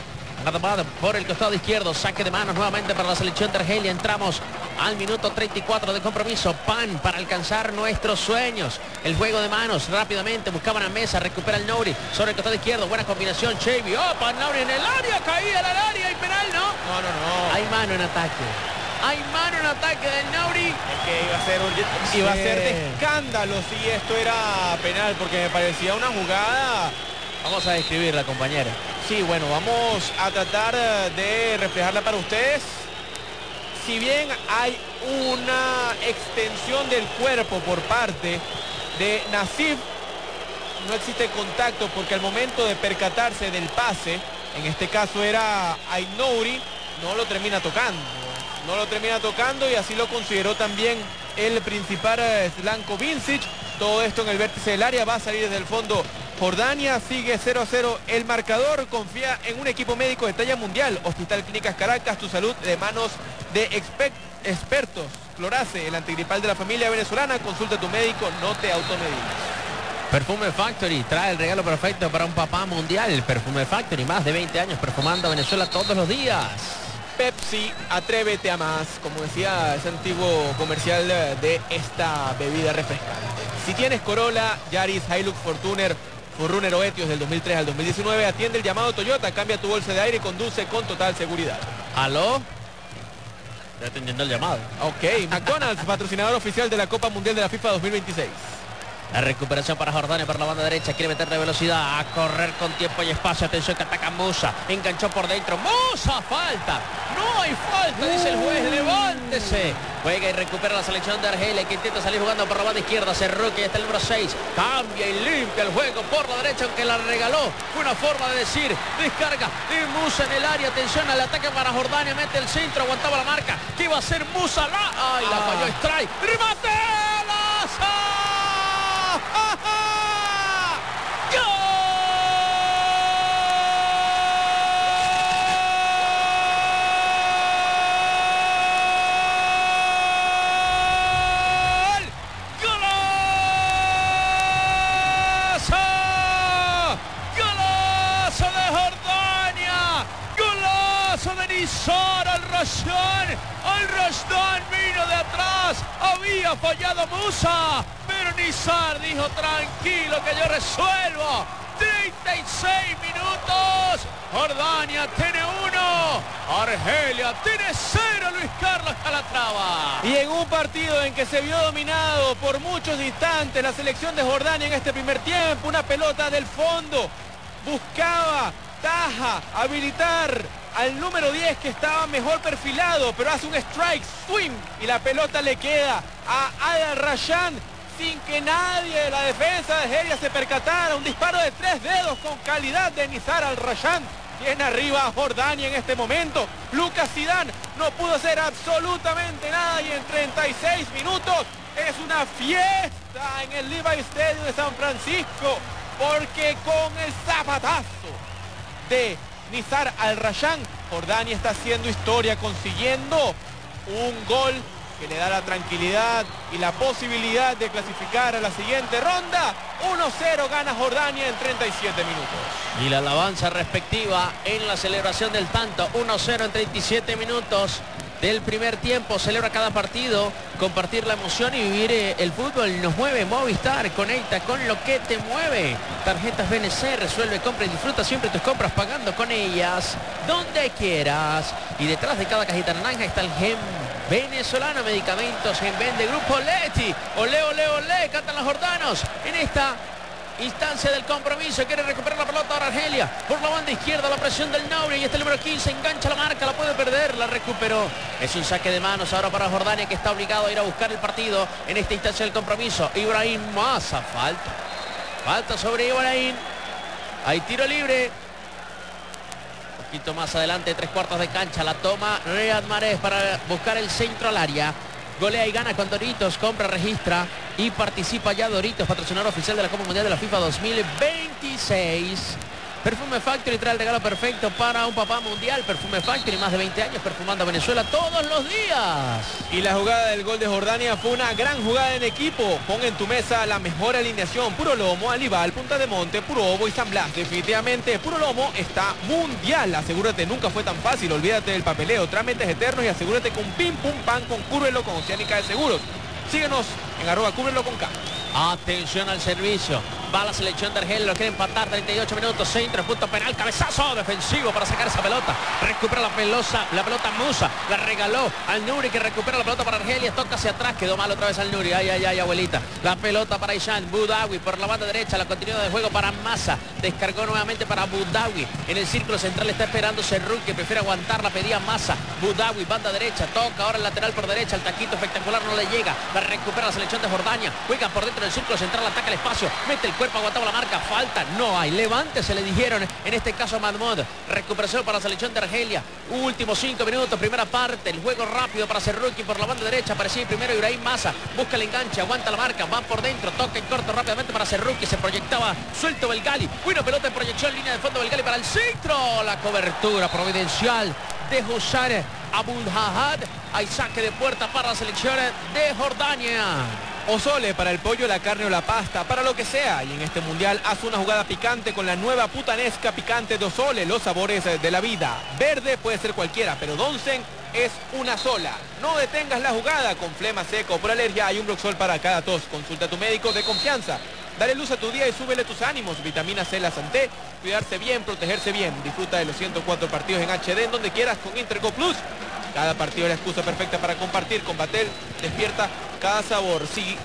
por el costado izquierdo, saque de manos nuevamente para la selección de Argelia. Entramos al minuto treinta y cuatro de compromiso. Pan para alcanzar nuestros sueños. El juego de manos rápidamente, buscaban a Mesa, recupera el Nouri sobre el costado izquierdo, buena combinación, Chevy, opa, Nouri en el área, caía en el área y penal, ¿no? No, no, no. Hay mano en ataque. Hay mano en ataque del Nouri. Es que iba a ser, iba a ser de escándalo si esto era penal, porque me parecía una jugada. Vamos a describirla, compañera. Sí, bueno, vamos a tratar de reflejarla para ustedes. Si bien hay una extensión del cuerpo por parte de Nassif, no existe contacto porque al momento de percatarse del pase, en este caso era Aït-Nouri, no lo termina tocando. No lo termina tocando y así lo consideró también el principal Slanko Vincic. Todo esto en el vértice del área, va a salir desde el fondo Jordania, sigue cero a cero el marcador, confía en un equipo médico de talla mundial. Hospital Clínicas Caracas, tu salud de manos de expertos. Clorace, el antigripal de la familia venezolana, consulta a tu médico, no te automediques. Perfume Factory trae el regalo perfecto para un papá mundial. Perfume Factory, más de veinte años perfumando a Venezuela todos los días. Pepsi, atrévete a más, como decía ese antiguo comercial de esta bebida refrescante. Si tienes Corolla, Yaris, Hilux, Fortuner, Forerunner o Etios del dos mil tres al dos mil diecinueve, atiende el llamado Toyota, cambia tu bolsa de aire y conduce con total seguridad. ¿Aló? Estoy atendiendo el llamado. Ok, McDonald's, patrocinador oficial de la Copa Mundial de la FIFA dos mil veintiséis. La recuperación para Jordania por la banda derecha. Quiere meterle velocidad, a correr con tiempo y espacio. Atención que ataca Musa. Enganchó por dentro. Musa, falta. No hay falta, dice el juez. Levántese. Juega y recupera la selección de Argelia, que intenta salir jugando por la banda izquierda. Cerruqui, está el número seis. Cambia y limpia el juego por la derecha, aunque la regaló. Fue una forma de decir. Descarga de Musa en el área. Atención al ataque para Jordania. Mete el centro, aguantaba la marca. ¿Qué iba a hacer Musa? La... ¡Ay, la falló! Strike. ¡Remate! ¡Laza! Nizar Al-Rayyan, Al-Rayyan vino de atrás, había fallado Musa, pero Nizar dijo tranquilo que yo resuelvo. treinta y seis minutos, Jordania tiene uno, Argelia tiene cero, Luis Carlos Calatrava. Y en un partido en que se vio dominado por muchos instantes la selección de Jordania en este primer tiempo, una pelota del fondo, buscaba Taha habilitar al número diez que estaba mejor perfilado, pero hace un strike swing y la pelota le queda a Al-Rayyan sin que nadie de la defensa de Argelia se percatara. Un disparo de tres dedos con calidad de Nizar Al-Rayyan. Tiene arriba a Jordania en este momento. Lucas Zidane no pudo hacer absolutamente nada y en treinta y seis minutos es una fiesta en el Levi Stadium de San Francisco, porque con el zapatazo de Nizar Al-Rayyan, Jordania está haciendo historia, consiguiendo un gol que le da la tranquilidad y la posibilidad de clasificar a la siguiente ronda. uno cero gana Jordania en treinta y siete minutos. Y la alabanza respectiva en la celebración del tanto. uno cero en treinta y siete minutos del primer tiempo. Celebra cada partido, compartir la emoción y vivir eh, el fútbol. Nos mueve Movistar, conecta con lo que te mueve. Tarjetas B N C, resuelve, compra y disfruta siempre tus compras pagando con ellas donde quieras. Y detrás de cada cajita naranja está el Gem venezolano, medicamentos en vende Grupo Leti. Olé, olé, olé, cantan los jordanos en esta instancia del compromiso. Quiere recuperar la pelota ahora Argelia por la banda izquierda, la presión del Nouri, y este número quince engancha la marca, la puede perder, la recuperó. Es un saque de manos ahora para Jordania, que está obligado a ir a buscar el partido en esta instancia del compromiso. Ibrahim Massa, falta falta sobre Ibrahim, hay tiro libre. Un poquito más adelante, tres cuartos de cancha, la toma Riyad Mahrez para buscar el centro al área. Golea y gana con Doritos, compra, registra y participa ya Doritos, patrocinador oficial de la Copa Mundial de la FIFA dos mil veintiséis. Perfume Factory trae el regalo perfecto para un papá mundial. Perfume Factory, más de veinte años perfumando a Venezuela todos los días. Y la jugada del gol de Jordania fue una gran jugada en equipo. Pon en tu mesa la mejor alineación: Puro Lomo, Alival, Punta de Monte, Puro Ovo y San Blas. Definitivamente Puro Lomo está mundial. Asegúrate, nunca fue tan fácil. Olvídate del papeleo, trámites eternos y asegúrate con Pim Pum Pan, con Cúbrelo con Oceánica de Seguros. Síguenos en arroba Cúbrelo con K. Atención al servicio. Va la selección de Argelia, lo quiere empatar. Treinta y ocho minutos, centro, punto penal, cabezazo defensivo para sacar esa pelota. Recupera la pelota, la pelota Musa, la regaló al Nouri, que recupera la pelota para Argelia, toca hacia atrás, quedó mal otra vez al Nouri. Ay, ay, ay, abuelita. La pelota para Ishan Boudaoui por la banda derecha, la continuidad de juego para Massa. Descargó nuevamente para Boudaoui. En el círculo central está esperando Cerruqui, que prefiere aguantarla, pedía Massa. Boudaoui, banda derecha, toca ahora el lateral por derecha, el taquito espectacular no le llega. La recupera la selección de Jordania, juega por dentro del círculo central, ataca el espacio, mete el cuerpo, aguantaba la marca, falta, no hay, levante, se le dijeron, en este caso Mahmoud. Recuperación para la selección de Argelia, últimos cinco minutos, primera parte, el juego rápido para Cerruqui por la banda derecha, aparecía primero Ibrahim Massa, busca el enganche, aguanta la marca, va por dentro, toca en corto rápidamente para Cerruqui, se proyectaba suelto Belgali, buena pelota en proyección, línea de fondo Belgali para el centro, la cobertura providencial de Hussein Abulhahad. Hay saque de puerta para la selección de Jordania. Osole para el pollo, la carne o la pasta, para lo que sea. Y en este mundial haz una jugada picante con la nueva putanesca picante de Osole, los sabores de la vida. Verde puede ser cualquiera, pero Donsen es una sola. No detengas la jugada con flema, seco, por alergia. Hay un Broxol para cada tos. Consulta a tu médico de confianza. Dale luz a tu día y súbele tus ánimos. Vitamina C, la Santé. Cuidarse bien, protegerse bien. Disfruta de los ciento cuatro partidos en H D en donde quieras con Interco Plus. Cada partido es la excusa perfecta para compartir. Con Batel despierta cada sabor. Sí,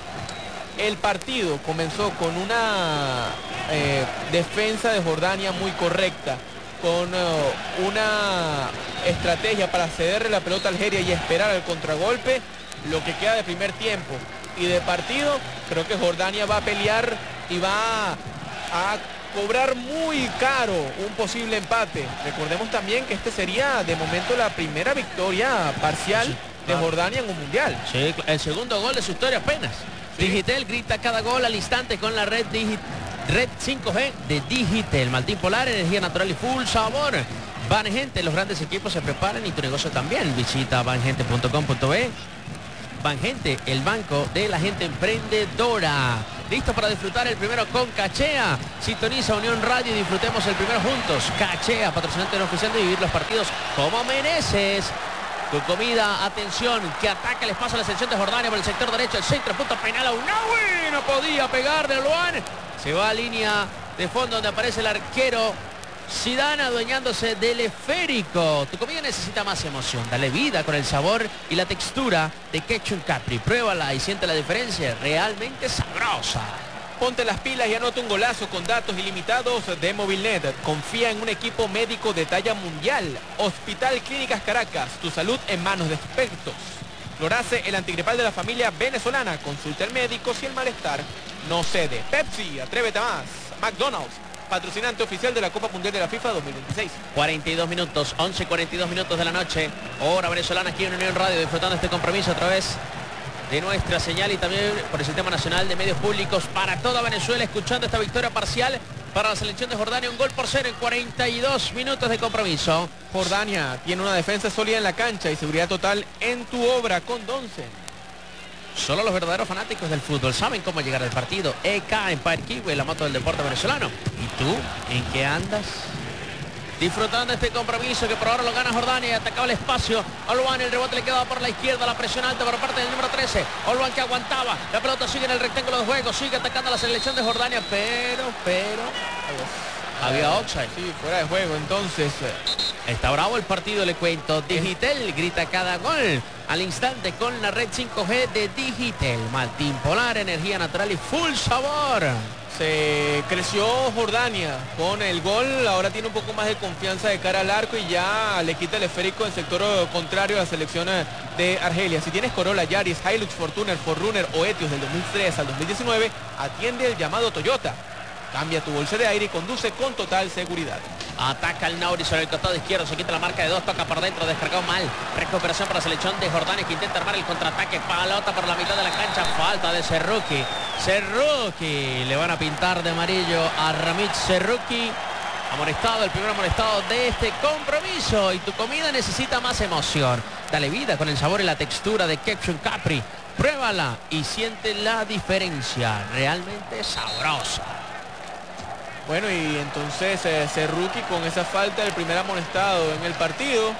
el partido comenzó con una eh, defensa de Jordania muy correcta. con uh, una estrategia para cederle la pelota a Algeria y esperar el contragolpe, lo que queda de primer tiempo y de partido, creo que Jordania va a pelear y va a cobrar muy caro un posible empate. Recordemos también que este sería de momento la primera victoria parcial sí, claro. de Jordania en un mundial. Sí, el segundo gol de su historia apenas. Sí. Digitel grita cada gol al instante con la red Digital. Red cinco G de Digitel, Maltín Polar, energía natural y full sabor. Vangente, los grandes equipos se preparan y tu negocio también. Visita vangente punto com punto be. Vangente, el banco de la gente emprendedora. Listo para disfrutar el primero con Cachea. Sintoniza Unión Radio y disfrutemos el primero juntos. Cachea, patrocinante no oficial de vivir los partidos como mereces. Tu comida, atención, que ataca el espacio a la selección de Jordania por el sector derecho, el centro, punto penal a Unawi, no podía pegar de Luan. Se va a línea de fondo donde aparece el arquero Zidane adueñándose del esférico. Tu comida necesita más emoción. Dale vida con el sabor y la textura de Ketchup Capri. Pruébala y siente la diferencia. Realmente sabrosa. Ponte las pilas y anota un golazo con datos ilimitados de Movilnet. Confía en un equipo médico de talla mundial. Hospital Clínicas Caracas. Tu salud en manos de expertos. Florace, el antigripal de la familia venezolana. Consulta al médico si el malestar no cede. Pepsi, atrévete a más. McDonald's, patrocinante oficial de la Copa Mundial de la FIFA dos mil veintiséis. cuarenta y dos minutos, once cuarenta y dos minutos de la noche. Hora venezolana aquí en Unión Radio, disfrutando este compromiso a través de nuestra señal y también por el Sistema Nacional de Medios Públicos para toda Venezuela, escuchando esta victoria parcial para la selección de Jordania. Un gol por cero en cuarenta y dos minutos de compromiso. Jordania tiene una defensa sólida en la cancha y seguridad total en tu obra con Donce. Solo los verdaderos fanáticos del fútbol saben cómo llegar al partido. E K Empire Kiwi, la moto del deporte venezolano. ¿Y tú? ¿En qué andas? Disfrutando este compromiso que por ahora lo gana Jordania y atacaba el espacio. Olwan, el rebote le quedaba por la izquierda, la presión alta por parte del número trece. Olwan que aguantaba. La pelota sigue en el rectángulo de juego, sigue atacando a la selección de Jordania, pero, pero... había offside. Sí, fuera de juego, entonces... Está bravo el partido, le cuento. Digitel grita cada gol al instante con la red cinco G de Digitel. Maltín Polar, energía natural y full sabor. Se creció Jordania con el gol, ahora tiene un poco más de confianza de cara al arco y ya le quita el esférico en sector contrario a la selección de Argelia. Si tienes Corolla, Yaris, Hilux, Fortuner, Forerunner o Etios del dos mil tres al dos mil diecinueve, atiende el llamado Toyota. Cambia tu bolsa de aire y conduce con total seguridad. Ataca el Nauri sobre el costado izquierdo, se quita la marca de dos, toca por dentro, descargado mal. Recuperación para la selección de Jordania que intenta armar el contraataque. Palota por la mitad de la cancha, falta de Serruki. Serruki, le van a pintar de amarillo a Ramit Serruki. Amonestado, el primer amonestado de este compromiso. Y tu comida necesita más emoción. Dale vida con el sabor y la textura de Ketchup Capri. Pruébala y siente la diferencia. Realmente sabrosa. Bueno, y entonces eh, Serruki con esa falta del primer amonestado en el partido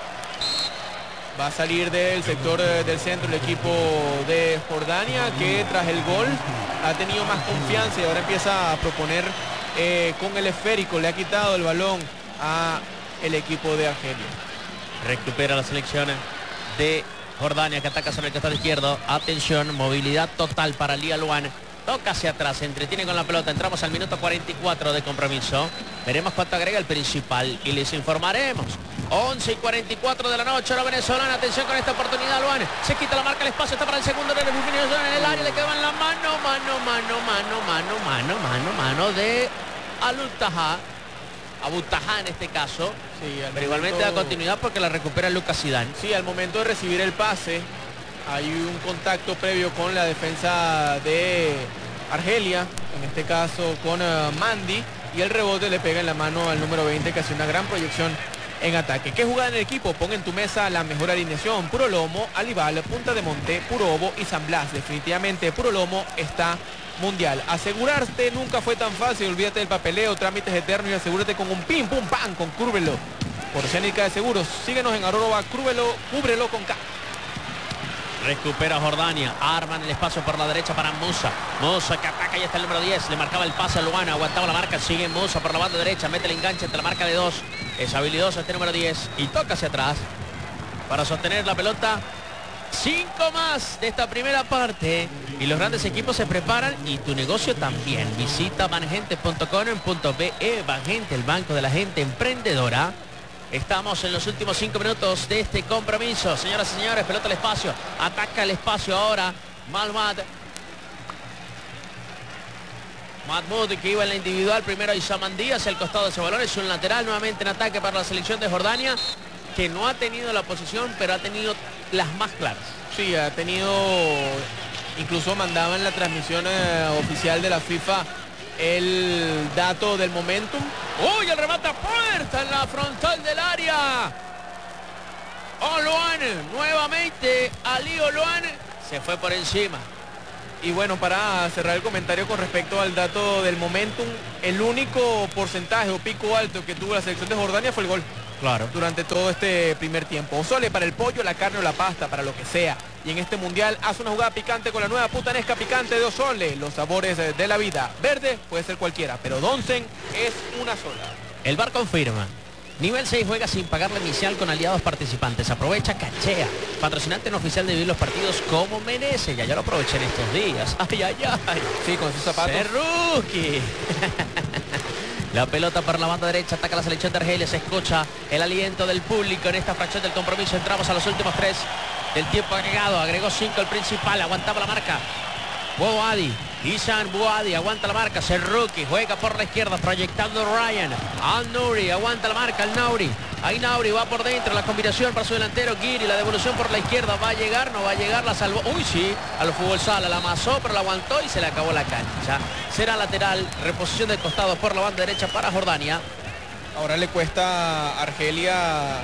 va a salir del sector eh, del centro el equipo de Jordania, que tras el gol ha tenido más confianza y ahora empieza a proponer eh, con el esférico. Le ha quitado el balón a el equipo de Argelia. Recupera la selección de Jordania que ataca sobre el costado izquierdo. Atención, movilidad total para Lia Luan. Toca hacia atrás, se entretiene con la pelota. Entramos al minuto cuarenta y cuatro de compromiso. Veremos cuánto agrega el principal y les informaremos. once y cuarenta y cuatro de la noche, la venezolana. Atención con esta oportunidad, Luan. Se quita la marca, el espacio está para el segundo en el área. Le quedan la mano, mano, mano, mano, mano, mano, mano, mano de Alutaja. Abutaja en este caso. Sí, pero momento... igualmente da continuidad porque la recupera Lucas Zidane. Sí, al momento de recibir el pase hay un contacto previo con la defensa de Argelia, en este caso con uh, Mandy, y el rebote le pega en la mano al número veinte, que hace una gran proyección en ataque. ¿Qué jugada en el equipo? Pon en tu mesa la mejor alineación. Puro Lomo, Alibal, Punta de Monte, Puro Ovo y San Blas. Definitivamente Puro Lomo está mundial. Asegurarte nunca fue tan fácil. Olvídate del papeleo, trámites eternos y asegúrate con un pim, pum, pam, con Cúbrelo. Por Cénica de Seguros. Síguenos en arroba Cúbrelo, cúbrelo con K. Recupera Jordania, arman el espacio por la derecha para Musa. Musa que ataca, ya está el número diez, le marcaba el pase a Luana, aguantaba la marca, sigue Musa por la banda derecha, mete el enganche entre la marca de dos. Es habilidoso este número diez y toca hacia atrás para sostener la pelota. Cinco más de esta primera parte y los grandes equipos se preparan y tu negocio también. Visita vangente punto com punto be. Vangente, el banco de la gente emprendedora. Estamos en los últimos cinco minutos de este compromiso. Señoras y señores, pelota al espacio. Ataca el espacio ahora Malmad. Mahmoud, que iba en la individual. Primero Isaman Díaz, el costado de ese balón. Es un lateral nuevamente en ataque para la selección de Jordania, que no ha tenido la posición, pero ha tenido las más claras. Sí, ha tenido, incluso mandaba en la transmisión eh, oficial de la FIFA el dato del momentum. ¡Uy, el remate a puerta en la frontal del área! Oloan, nuevamente, Ali Oloan se fue por encima. Y bueno, para cerrar el comentario con respecto al dato del momentum, el único porcentaje o pico alto que tuvo la selección de Jordania fue el gol. Claro. Durante todo este primer tiempo. Osole para el pollo, la carne o la pasta, para lo que sea. Y en este mundial hace una jugada picante con la nueva putanesca picante de Osole. Los sabores de la vida. Verde puede ser cualquiera, pero Donsen es una sola. El V A R confirma. Nivel seis juega sin pagar la inicial con aliados participantes. Aprovecha Cachea, patrocinante no oficial de vivir los partidos como merece. Ya yo lo aproveché en estos días. Ay, ay, ay. Sí, con sus zapatos. Rookie. La pelota para la banda derecha, ataca la selección de Argelia, se escucha el aliento del público en esta fracción del compromiso. Entramos a los últimos tres del tiempo agregado, agregó cinco el principal, aguantaba la marca. Bouadi, Isan Bouadi, aguanta la marca, Serruki, juega por la izquierda, proyectando Ryan. Al-Nouri, aguanta la marca, Al-Nouri. Ahí Nauri va por dentro, la combinación para su delantero, Giri, la devolución por la izquierda, va a llegar, no va a llegar, la salvó. Uy, sí, a los fútbol sala, la amasó, pero la aguantó y se le acabó la cancha. Será lateral, reposición de costado por la banda derecha para Jordania. Ahora le cuesta a Argelia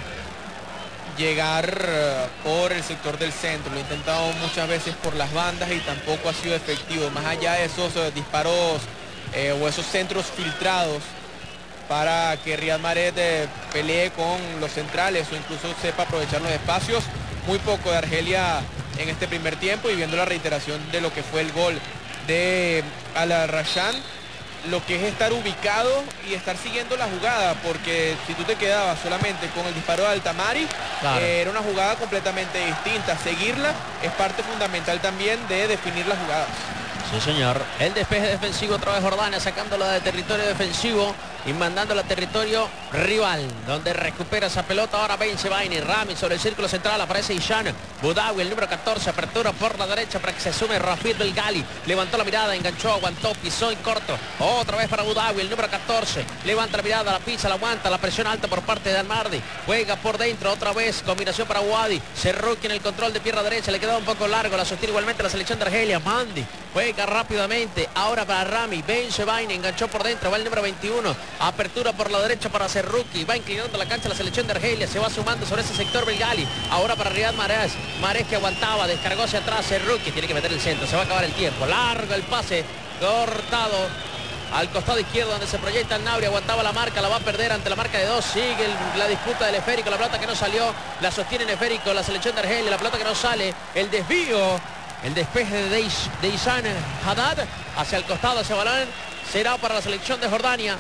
llegar por el sector del centro. Lo ha intentado muchas veces por las bandas y tampoco ha sido efectivo. Más allá de esos eh, disparos eh, o esos centros filtrados para que Riyad Mahrez eh, pelee con los centrales o incluso sepa aprovechar los espacios. Muy poco de Argelia en este primer tiempo, y viendo la reiteración de lo que fue el gol de Al-Rashan, lo que es estar ubicado y estar siguiendo la jugada, porque si tú te quedabas solamente con el disparo de Altamari, claro, eh, era una jugada completamente distinta. Seguirla es parte fundamental también de definir las jugadas. Sí, señor. El despeje defensivo otra vez Jordania, sacándola de territorio defensivo y mandándola a territorio rival, donde recupera esa pelota. Ahora vence Baini, Rami sobre el círculo central, aparece Ishan Boudaoui, el número catorce, apertura por la derecha para que se sume Rafid Belgali. Levantó la mirada, enganchó, aguantó, pisó en corto. Otra vez para Boudaoui, el número catorce. Levanta la mirada, la pisa, la aguanta, la presión alta por parte de Almardi. Juega por dentro, otra vez, combinación para Bouadi. Serruki en el control de pierna derecha, le quedaba un poco largo, la sostiene igualmente la selección de Argelia. Mandi juega rápidamente, ahora para Rami, vence Baini, enganchó por dentro, va el número veintiuno. Apertura por la derecha para Serruki. Va inclinando la cancha la selección de Argelia. Se va sumando sobre ese sector Belgali. Ahora para Riyad Mahrez. Mahrez que aguantaba. Descargó hacia atrás. Serruki tiene que meter el centro. Se va a acabar el tiempo. Largo el pase. Cortado al costado izquierdo donde se proyecta el Nauri. Aguantaba la marca. La va a perder ante la marca de dos. Sigue el, la disputa del esférico. La pelota que no salió. La sostiene en esférico la selección de Argelia. La pelota que no sale. El desvío. El despeje de, Is, de Isan Haddad hacia el costado. Ese balón será para la selección de Jordania.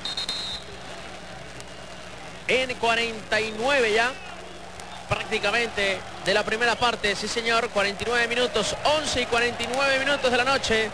En cuarenta y nueve ya prácticamente de la primera parte. Sí, señor, cuarenta y nueve minutos, once y cuarenta y nueve minutos de la noche.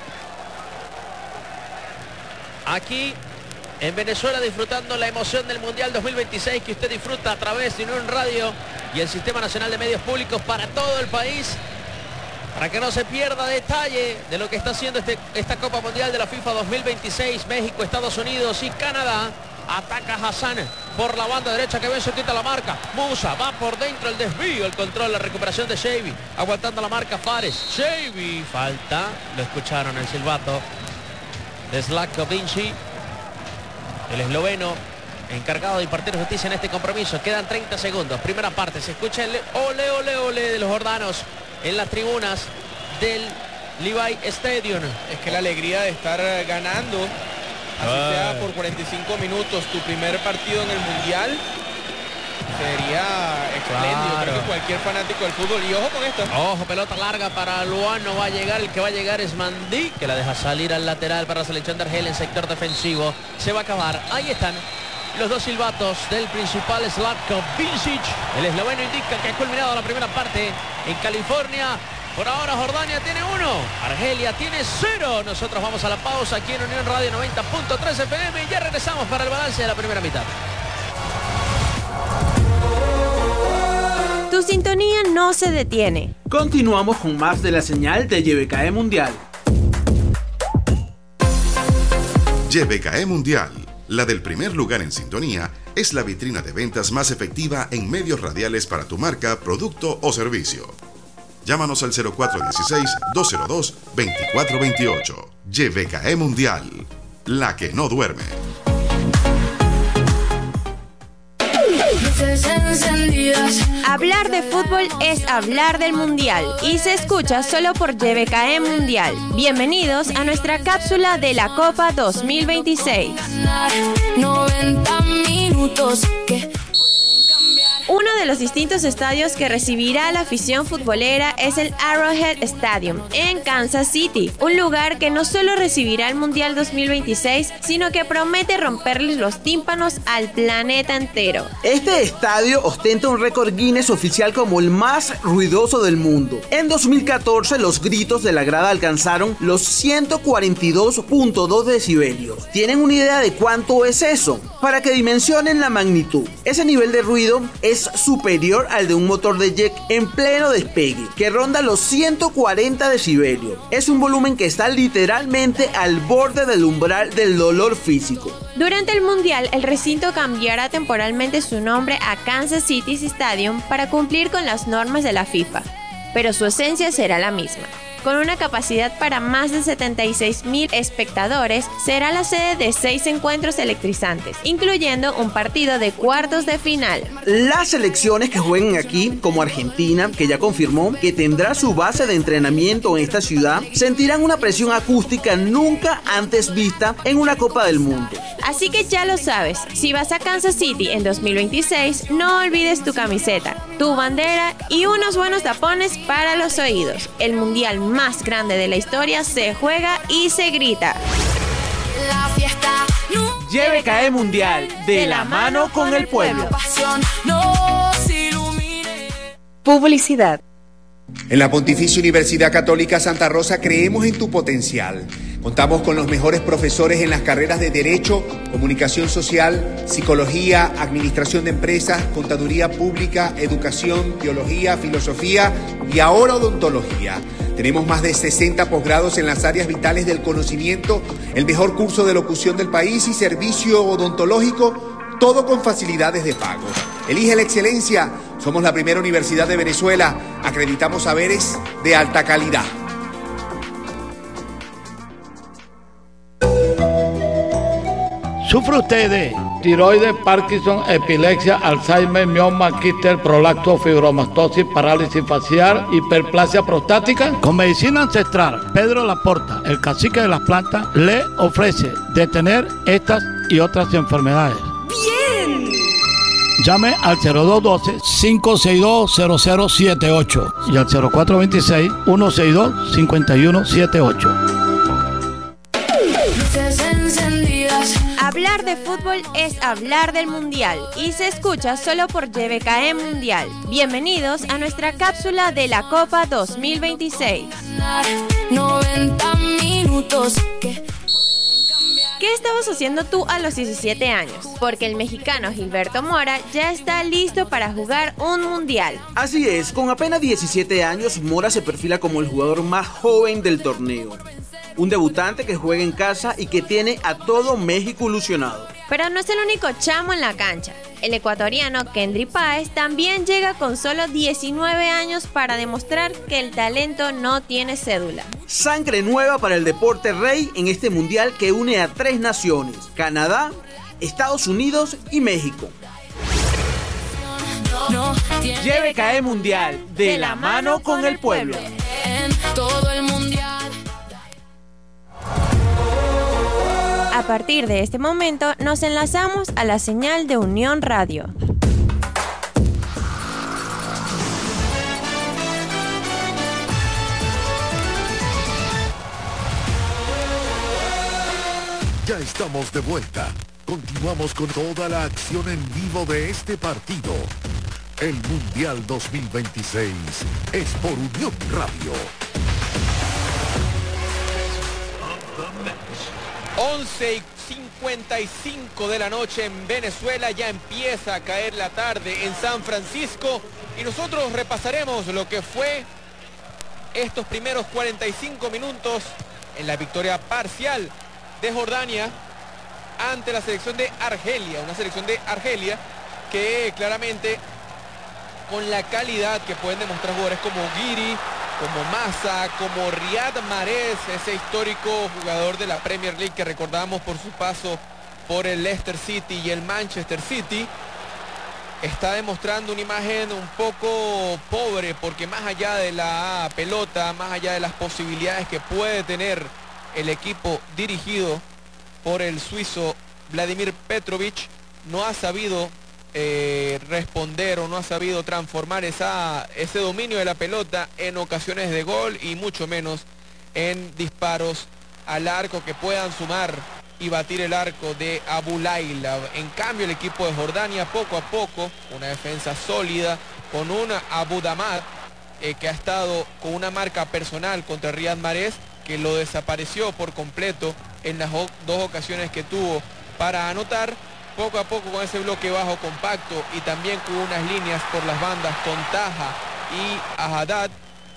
Aquí en Venezuela, disfrutando la emoción del Mundial dos mil veintiséis que usted disfruta a través de Unión Radio y el Sistema Nacional de Medios Públicos para todo el país, para que no se pierda detalle de lo que está haciendo este, esta Copa Mundial de la FIFA dos mil veintiséis. México, Estados Unidos y Canadá. Ataca Hassan por la banda derecha, que vence, quita la marca. Musa va por dentro, el desvío, el control, la recuperación de Xavi. Aguantando la marca Fares. Xavi, falta. Lo escucharon el silbato de Zlatko Vinci, el esloveno encargado de impartir justicia en este compromiso. Quedan treinta segundos. Primera parte. Se escucha el ole, ole, ole de los jordanos en las tribunas del Levi Stadium. Es que la alegría de estar ganando, así sea por cuarenta y cinco minutos, tu primer partido en el Mundial, sería espléndido. Claro. Creo que cualquier fanático del fútbol. Y ojo con esto. Ojo, pelota larga para Luan, no va a llegar. El que va a llegar es Mandí, que la deja salir al lateral para la selección de Argelia en sector defensivo. Se va a acabar. Ahí están los dos silbatos del principal Zlatko Vincic. El esloveno indica que ha culminado la primera parte en California. Por ahora Jordania tiene uno, Argelia tiene cero. Nosotros vamos a la pausa aquí en Unión Radio noventa punto tres F M y ya regresamos para el balance de la primera mitad. Tu sintonía no se detiene. Continuamos con más de la señal de Y B K E Mundial. Y B K E Mundial, la del primer lugar en sintonía, es la vitrina de ventas más efectiva en medios radiales para tu marca, producto o servicio. Llámanos al cero cuatro uno seis, dos cero dos, dos cuatro dos ocho. Y B K E Mundial, la que no duerme. Hablar de fútbol es hablar del Mundial y se escucha solo por Y B K E Mundial. Bienvenidos a nuestra cápsula de la Copa dos mil veintiséis. noventa minutos que... Uno de los distintos estadios que recibirá la afición futbolera es el Arrowhead Stadium en Kansas City, un lugar que no solo recibirá el Mundial dos mil veintiséis, sino que promete romperles los tímpanos al planeta entero. Este estadio ostenta un récord Guinness oficial como el más ruidoso del mundo. En dos mil catorce los gritos de la grada alcanzaron los ciento cuarenta y dos punto dos decibelios. ¿Tienen una idea de cuánto es eso? Para que dimensionen la magnitud, ese nivel de ruido es superior al de un motor de jet en pleno despegue, que ronda los ciento cuarenta decibelios. Es un volumen que está literalmente al borde del umbral del dolor físico. Durante el Mundial, el recinto cambiará temporalmente su nombre a Kansas City Stadium para cumplir con las normas de la FIFA, pero su esencia será la misma. Con una capacidad para más de setenta y seis mil espectadores, será la sede de seis encuentros electrizantes, incluyendo un partido de cuartos de final. Las selecciones que jueguen aquí, como Argentina, que ya confirmó que tendrá su base de entrenamiento en esta ciudad, sentirán una presión acústica nunca antes vista en una Copa del Mundo. Así que ya lo sabes, si vas a Kansas City en dos mil veintiséis, no olvides tu camiseta, tu bandera y unos buenos tapones para los oídos. El Mundial más grande de la historia se juega y se grita. La fiesta Y B K E Mundial, de la mano con el pueblo. Publicidad. En la Pontificia Universidad Católica Santa Rosa creemos en tu potencial. Contamos con los mejores profesores en las carreras de Derecho, Comunicación Social, Psicología, Administración de Empresas, Contaduría Pública, Educación, Teología, Filosofía y ahora Odontología. Tenemos más de sesenta posgrados en las áreas vitales del conocimiento, el mejor curso de locución del país y servicio odontológico, todo con facilidades de pago. Elige la excelencia. Somos la primera universidad de Venezuela. Acreditamos saberes de alta calidad. ¿Sufre usted de tiroides, Parkinson, epilepsia, Alzheimer, mioma, quiste, prolapso, fibromastosis, parálisis facial, hiperplasia prostática? Con Medicina Ancestral, Pedro Laporta, el cacique de las plantas, le ofrece detener estas y otras enfermedades. ¡Bien! Llame al cero dos uno dos, cinco seis dos, cero cero siete ocho y al cero cuatro dos seis, uno seis dos, cinco uno siete ocho. Hablar de fútbol es hablar del Mundial y se escucha solo por Y B K E Mundial. Bienvenidos a nuestra cápsula de la Copa dos mil veintiséis. noventa minutos que... ¿Qué estabas haciendo tú a los diecisiete años? Porque el mexicano Gilberto Mora ya está listo para jugar un mundial. Así es, con apenas diecisiete años, Mora se perfila como el jugador más joven del torneo. Un debutante que juega en casa y que tiene a todo México ilusionado. Pero no es el único chamo en la cancha. El ecuatoriano Kendry Páez también llega con solo diecinueve años para demostrar que el talento no tiene cédula. Sangre nueva para el deporte rey en este mundial que une a tres naciones: Canadá, Estados Unidos y México. Y B K E Mundial, de la mano con el pueblo. En todo el mundial. A partir de este momento nos enlazamos a la señal de Unión Radio. Ya estamos de vuelta Continuamos con toda la acción en vivo de este partido. El Mundial dos mil veintiséis es por Unión Radio. once y cincuenta y cinco de la noche en Venezuela, ya empieza a caer la tarde en San Francisco y nosotros repasaremos lo que fue estos primeros cuarenta y cinco minutos en la victoria parcial de Jordania ante la selección de Argelia, una selección de Argelia que claramente con la calidad que pueden demostrar jugadores como Guiri, como Massa, como Riyad Mahrez, ese histórico jugador de la Premier League que recordamos por su paso por el Leicester City y el Manchester City, está demostrando una imagen un poco pobre, porque más allá de la pelota, más allá de las posibilidades que puede tener el equipo dirigido por el suizo Vladimir Petrovic, no ha sabido eh, responder o no ha sabido transformar esa, ese dominio de la pelota en ocasiones de gol y mucho menos en disparos al arco que puedan sumar y batir el arco de Abu Layla. En cambio, el equipo de Jordania poco a poco, una defensa sólida, con una Abu Damad eh, que ha estado con una marca personal contra Riyad Mahrez, que lo desapareció por completo en las dos ocasiones que tuvo para anotar. Poco a poco con ese bloque bajo compacto y también con unas líneas por las bandas con Taha y Ahadad,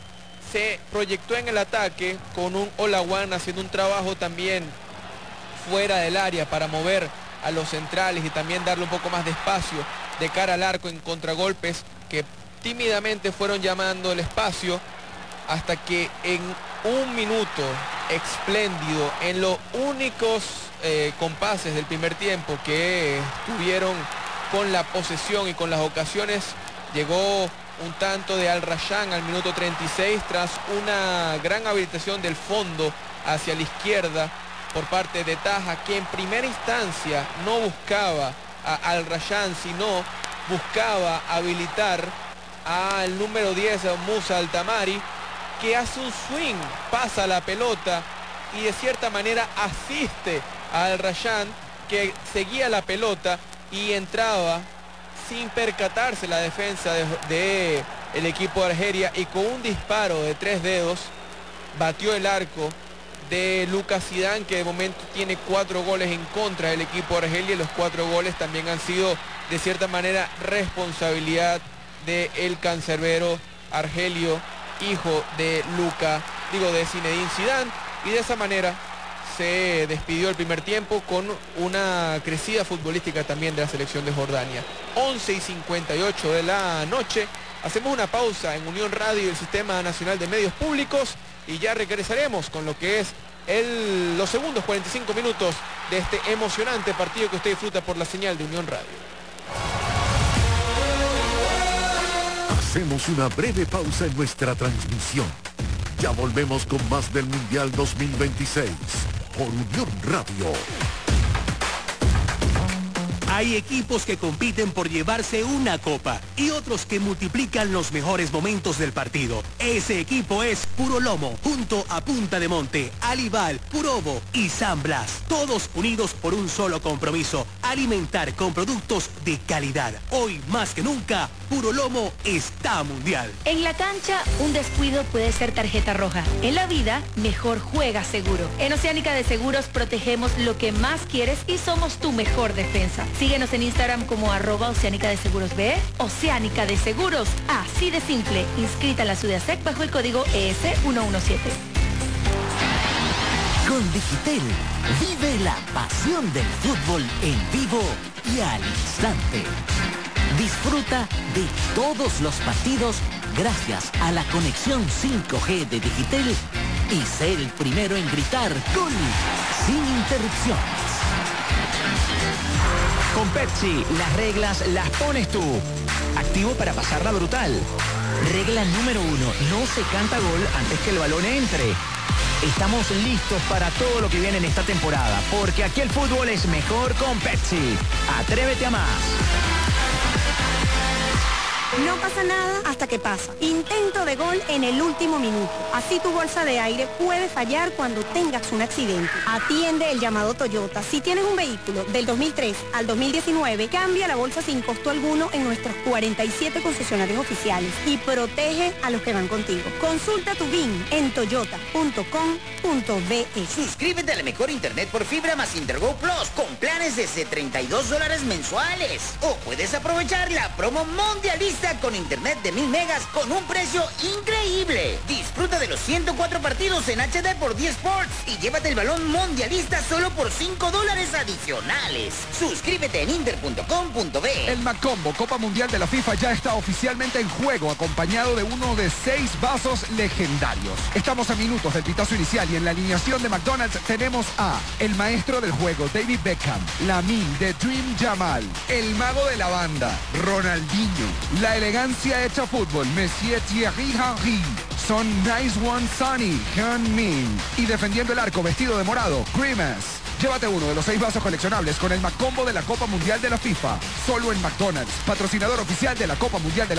se proyectó en el ataque con un Olawan haciendo un trabajo también fuera del área para mover a los centrales y también darle un poco más de espacio de cara al arco en contragolpes que tímidamente fueron llamando el espacio, hasta que en un minuto espléndido, en los únicos eh, compases del primer tiempo que estuvieron con la posesión y con las ocasiones, llegó un tanto de Al Rayyan al minuto treinta y seis tras una gran habilitación del fondo hacia la izquierda por parte de Taha, que en primera instancia no buscaba a Al Rayyan, sino buscaba habilitar al número diez, Musa Altamari, que hace un swing, pasa la pelota y de cierta manera asiste a Al Rayyan, que seguía la pelota y entraba sin percatarse la defensa de, de el equipo de Argelia, y con un disparo de tres dedos batió el arco de Lucas Zidane, que de momento tiene cuatro goles en contra del equipo de Argelia, y los cuatro goles también han sido de cierta manera responsabilidad del cancerbero argelio, hijo de Luca, digo de Zinedine Zidane, y de esa manera se despidió el primer tiempo con una crecida futbolística también de la selección de Jordania. once y cincuenta y ocho de la noche, hacemos una pausa en Unión Radio y el Sistema Nacional de Medios Públicos y ya regresaremos con lo que es el, los segundos cuarenta y cinco minutos de este emocionante partido que usted disfruta por la señal de Unión Radio. Hacemos una breve pausa en nuestra transmisión. Ya volvemos con más del Mundial dos mil veintiséis por Unión Radio. Hay equipos que compiten por llevarse una copa y otros que multiplican los mejores momentos del partido. Ese equipo es Puro Lomo, junto a Punta de Monte, Alibal, Purobo y San Blas. Todos unidos por un solo compromiso: alimentar con productos de calidad. Hoy más que nunca, Puro Lomo está mundial. En la cancha, un descuido puede ser tarjeta roja. En la vida, mejor juega seguro. En Oceánica de Seguros protegemos lo que más quieres y somos tu mejor defensa. Síguenos en Instagram como arroba Oceánica de Seguros B. Oceánica de Seguros, así de simple. Inscrita en la SUDEASEC bajo el código E S ciento diecisiete. Con Digitel, vive la pasión del fútbol en vivo y al instante. Disfruta de todos los partidos gracias a la conexión cinco G de Digitel y sé el primero en gritar ¡gol! Sin interrupciones. Con Pepsi, las reglas las pones tú. Activo para pasarla brutal. Regla número uno, no se canta gol antes que el balón entre. Estamos listos para todo lo que viene en esta temporada, porque aquí el fútbol es mejor con Pepsi. Atrévete a más. No pasa nada hasta que pasa. Intento de gol en el último minuto. Así tu bolsa de aire puede fallar cuando tengas un accidente. Atiende el llamado Toyota. Si tienes un vehículo del dos mil tres al dos mil diecinueve, cambia la bolsa sin costo alguno en nuestros cuarenta y siete concesionarios oficiales y protege a los que van contigo. Consulta tu B I N en toyota punto com punto be. Suscríbete a la mejor internet por fibra más Intergo Plus con planes desde treinta y dos dólares mensuales. O puedes aprovechar la promo mundialista con internet de mil megas con un precio increíble. Disfruta de los ciento cuatro partidos en H D por diez Sports y llévate el balón mundialista solo por cinco dólares adicionales. Suscríbete en inter punto com punto be. El Macombo Copa Mundial de la FIFA ya está oficialmente en juego, acompañado de uno de seis vasos legendarios. Estamos a minutos del pitazo inicial y en la alineación de McDonald's tenemos a el maestro del juego, David Beckham, Lamine, The Dream Jamal, el mago de la banda, Ronaldinho, la elegancia hecha fútbol, Monsieur Thierry Henry, Son Nice One Sonny, Hyun-min, y defendiendo el arco vestido de morado, Grimace. Llévate uno de los seis vasos coleccionables con el Macombo de la Copa Mundial de la FIFA, solo en McDonald's, patrocinador oficial de la Copa Mundial de la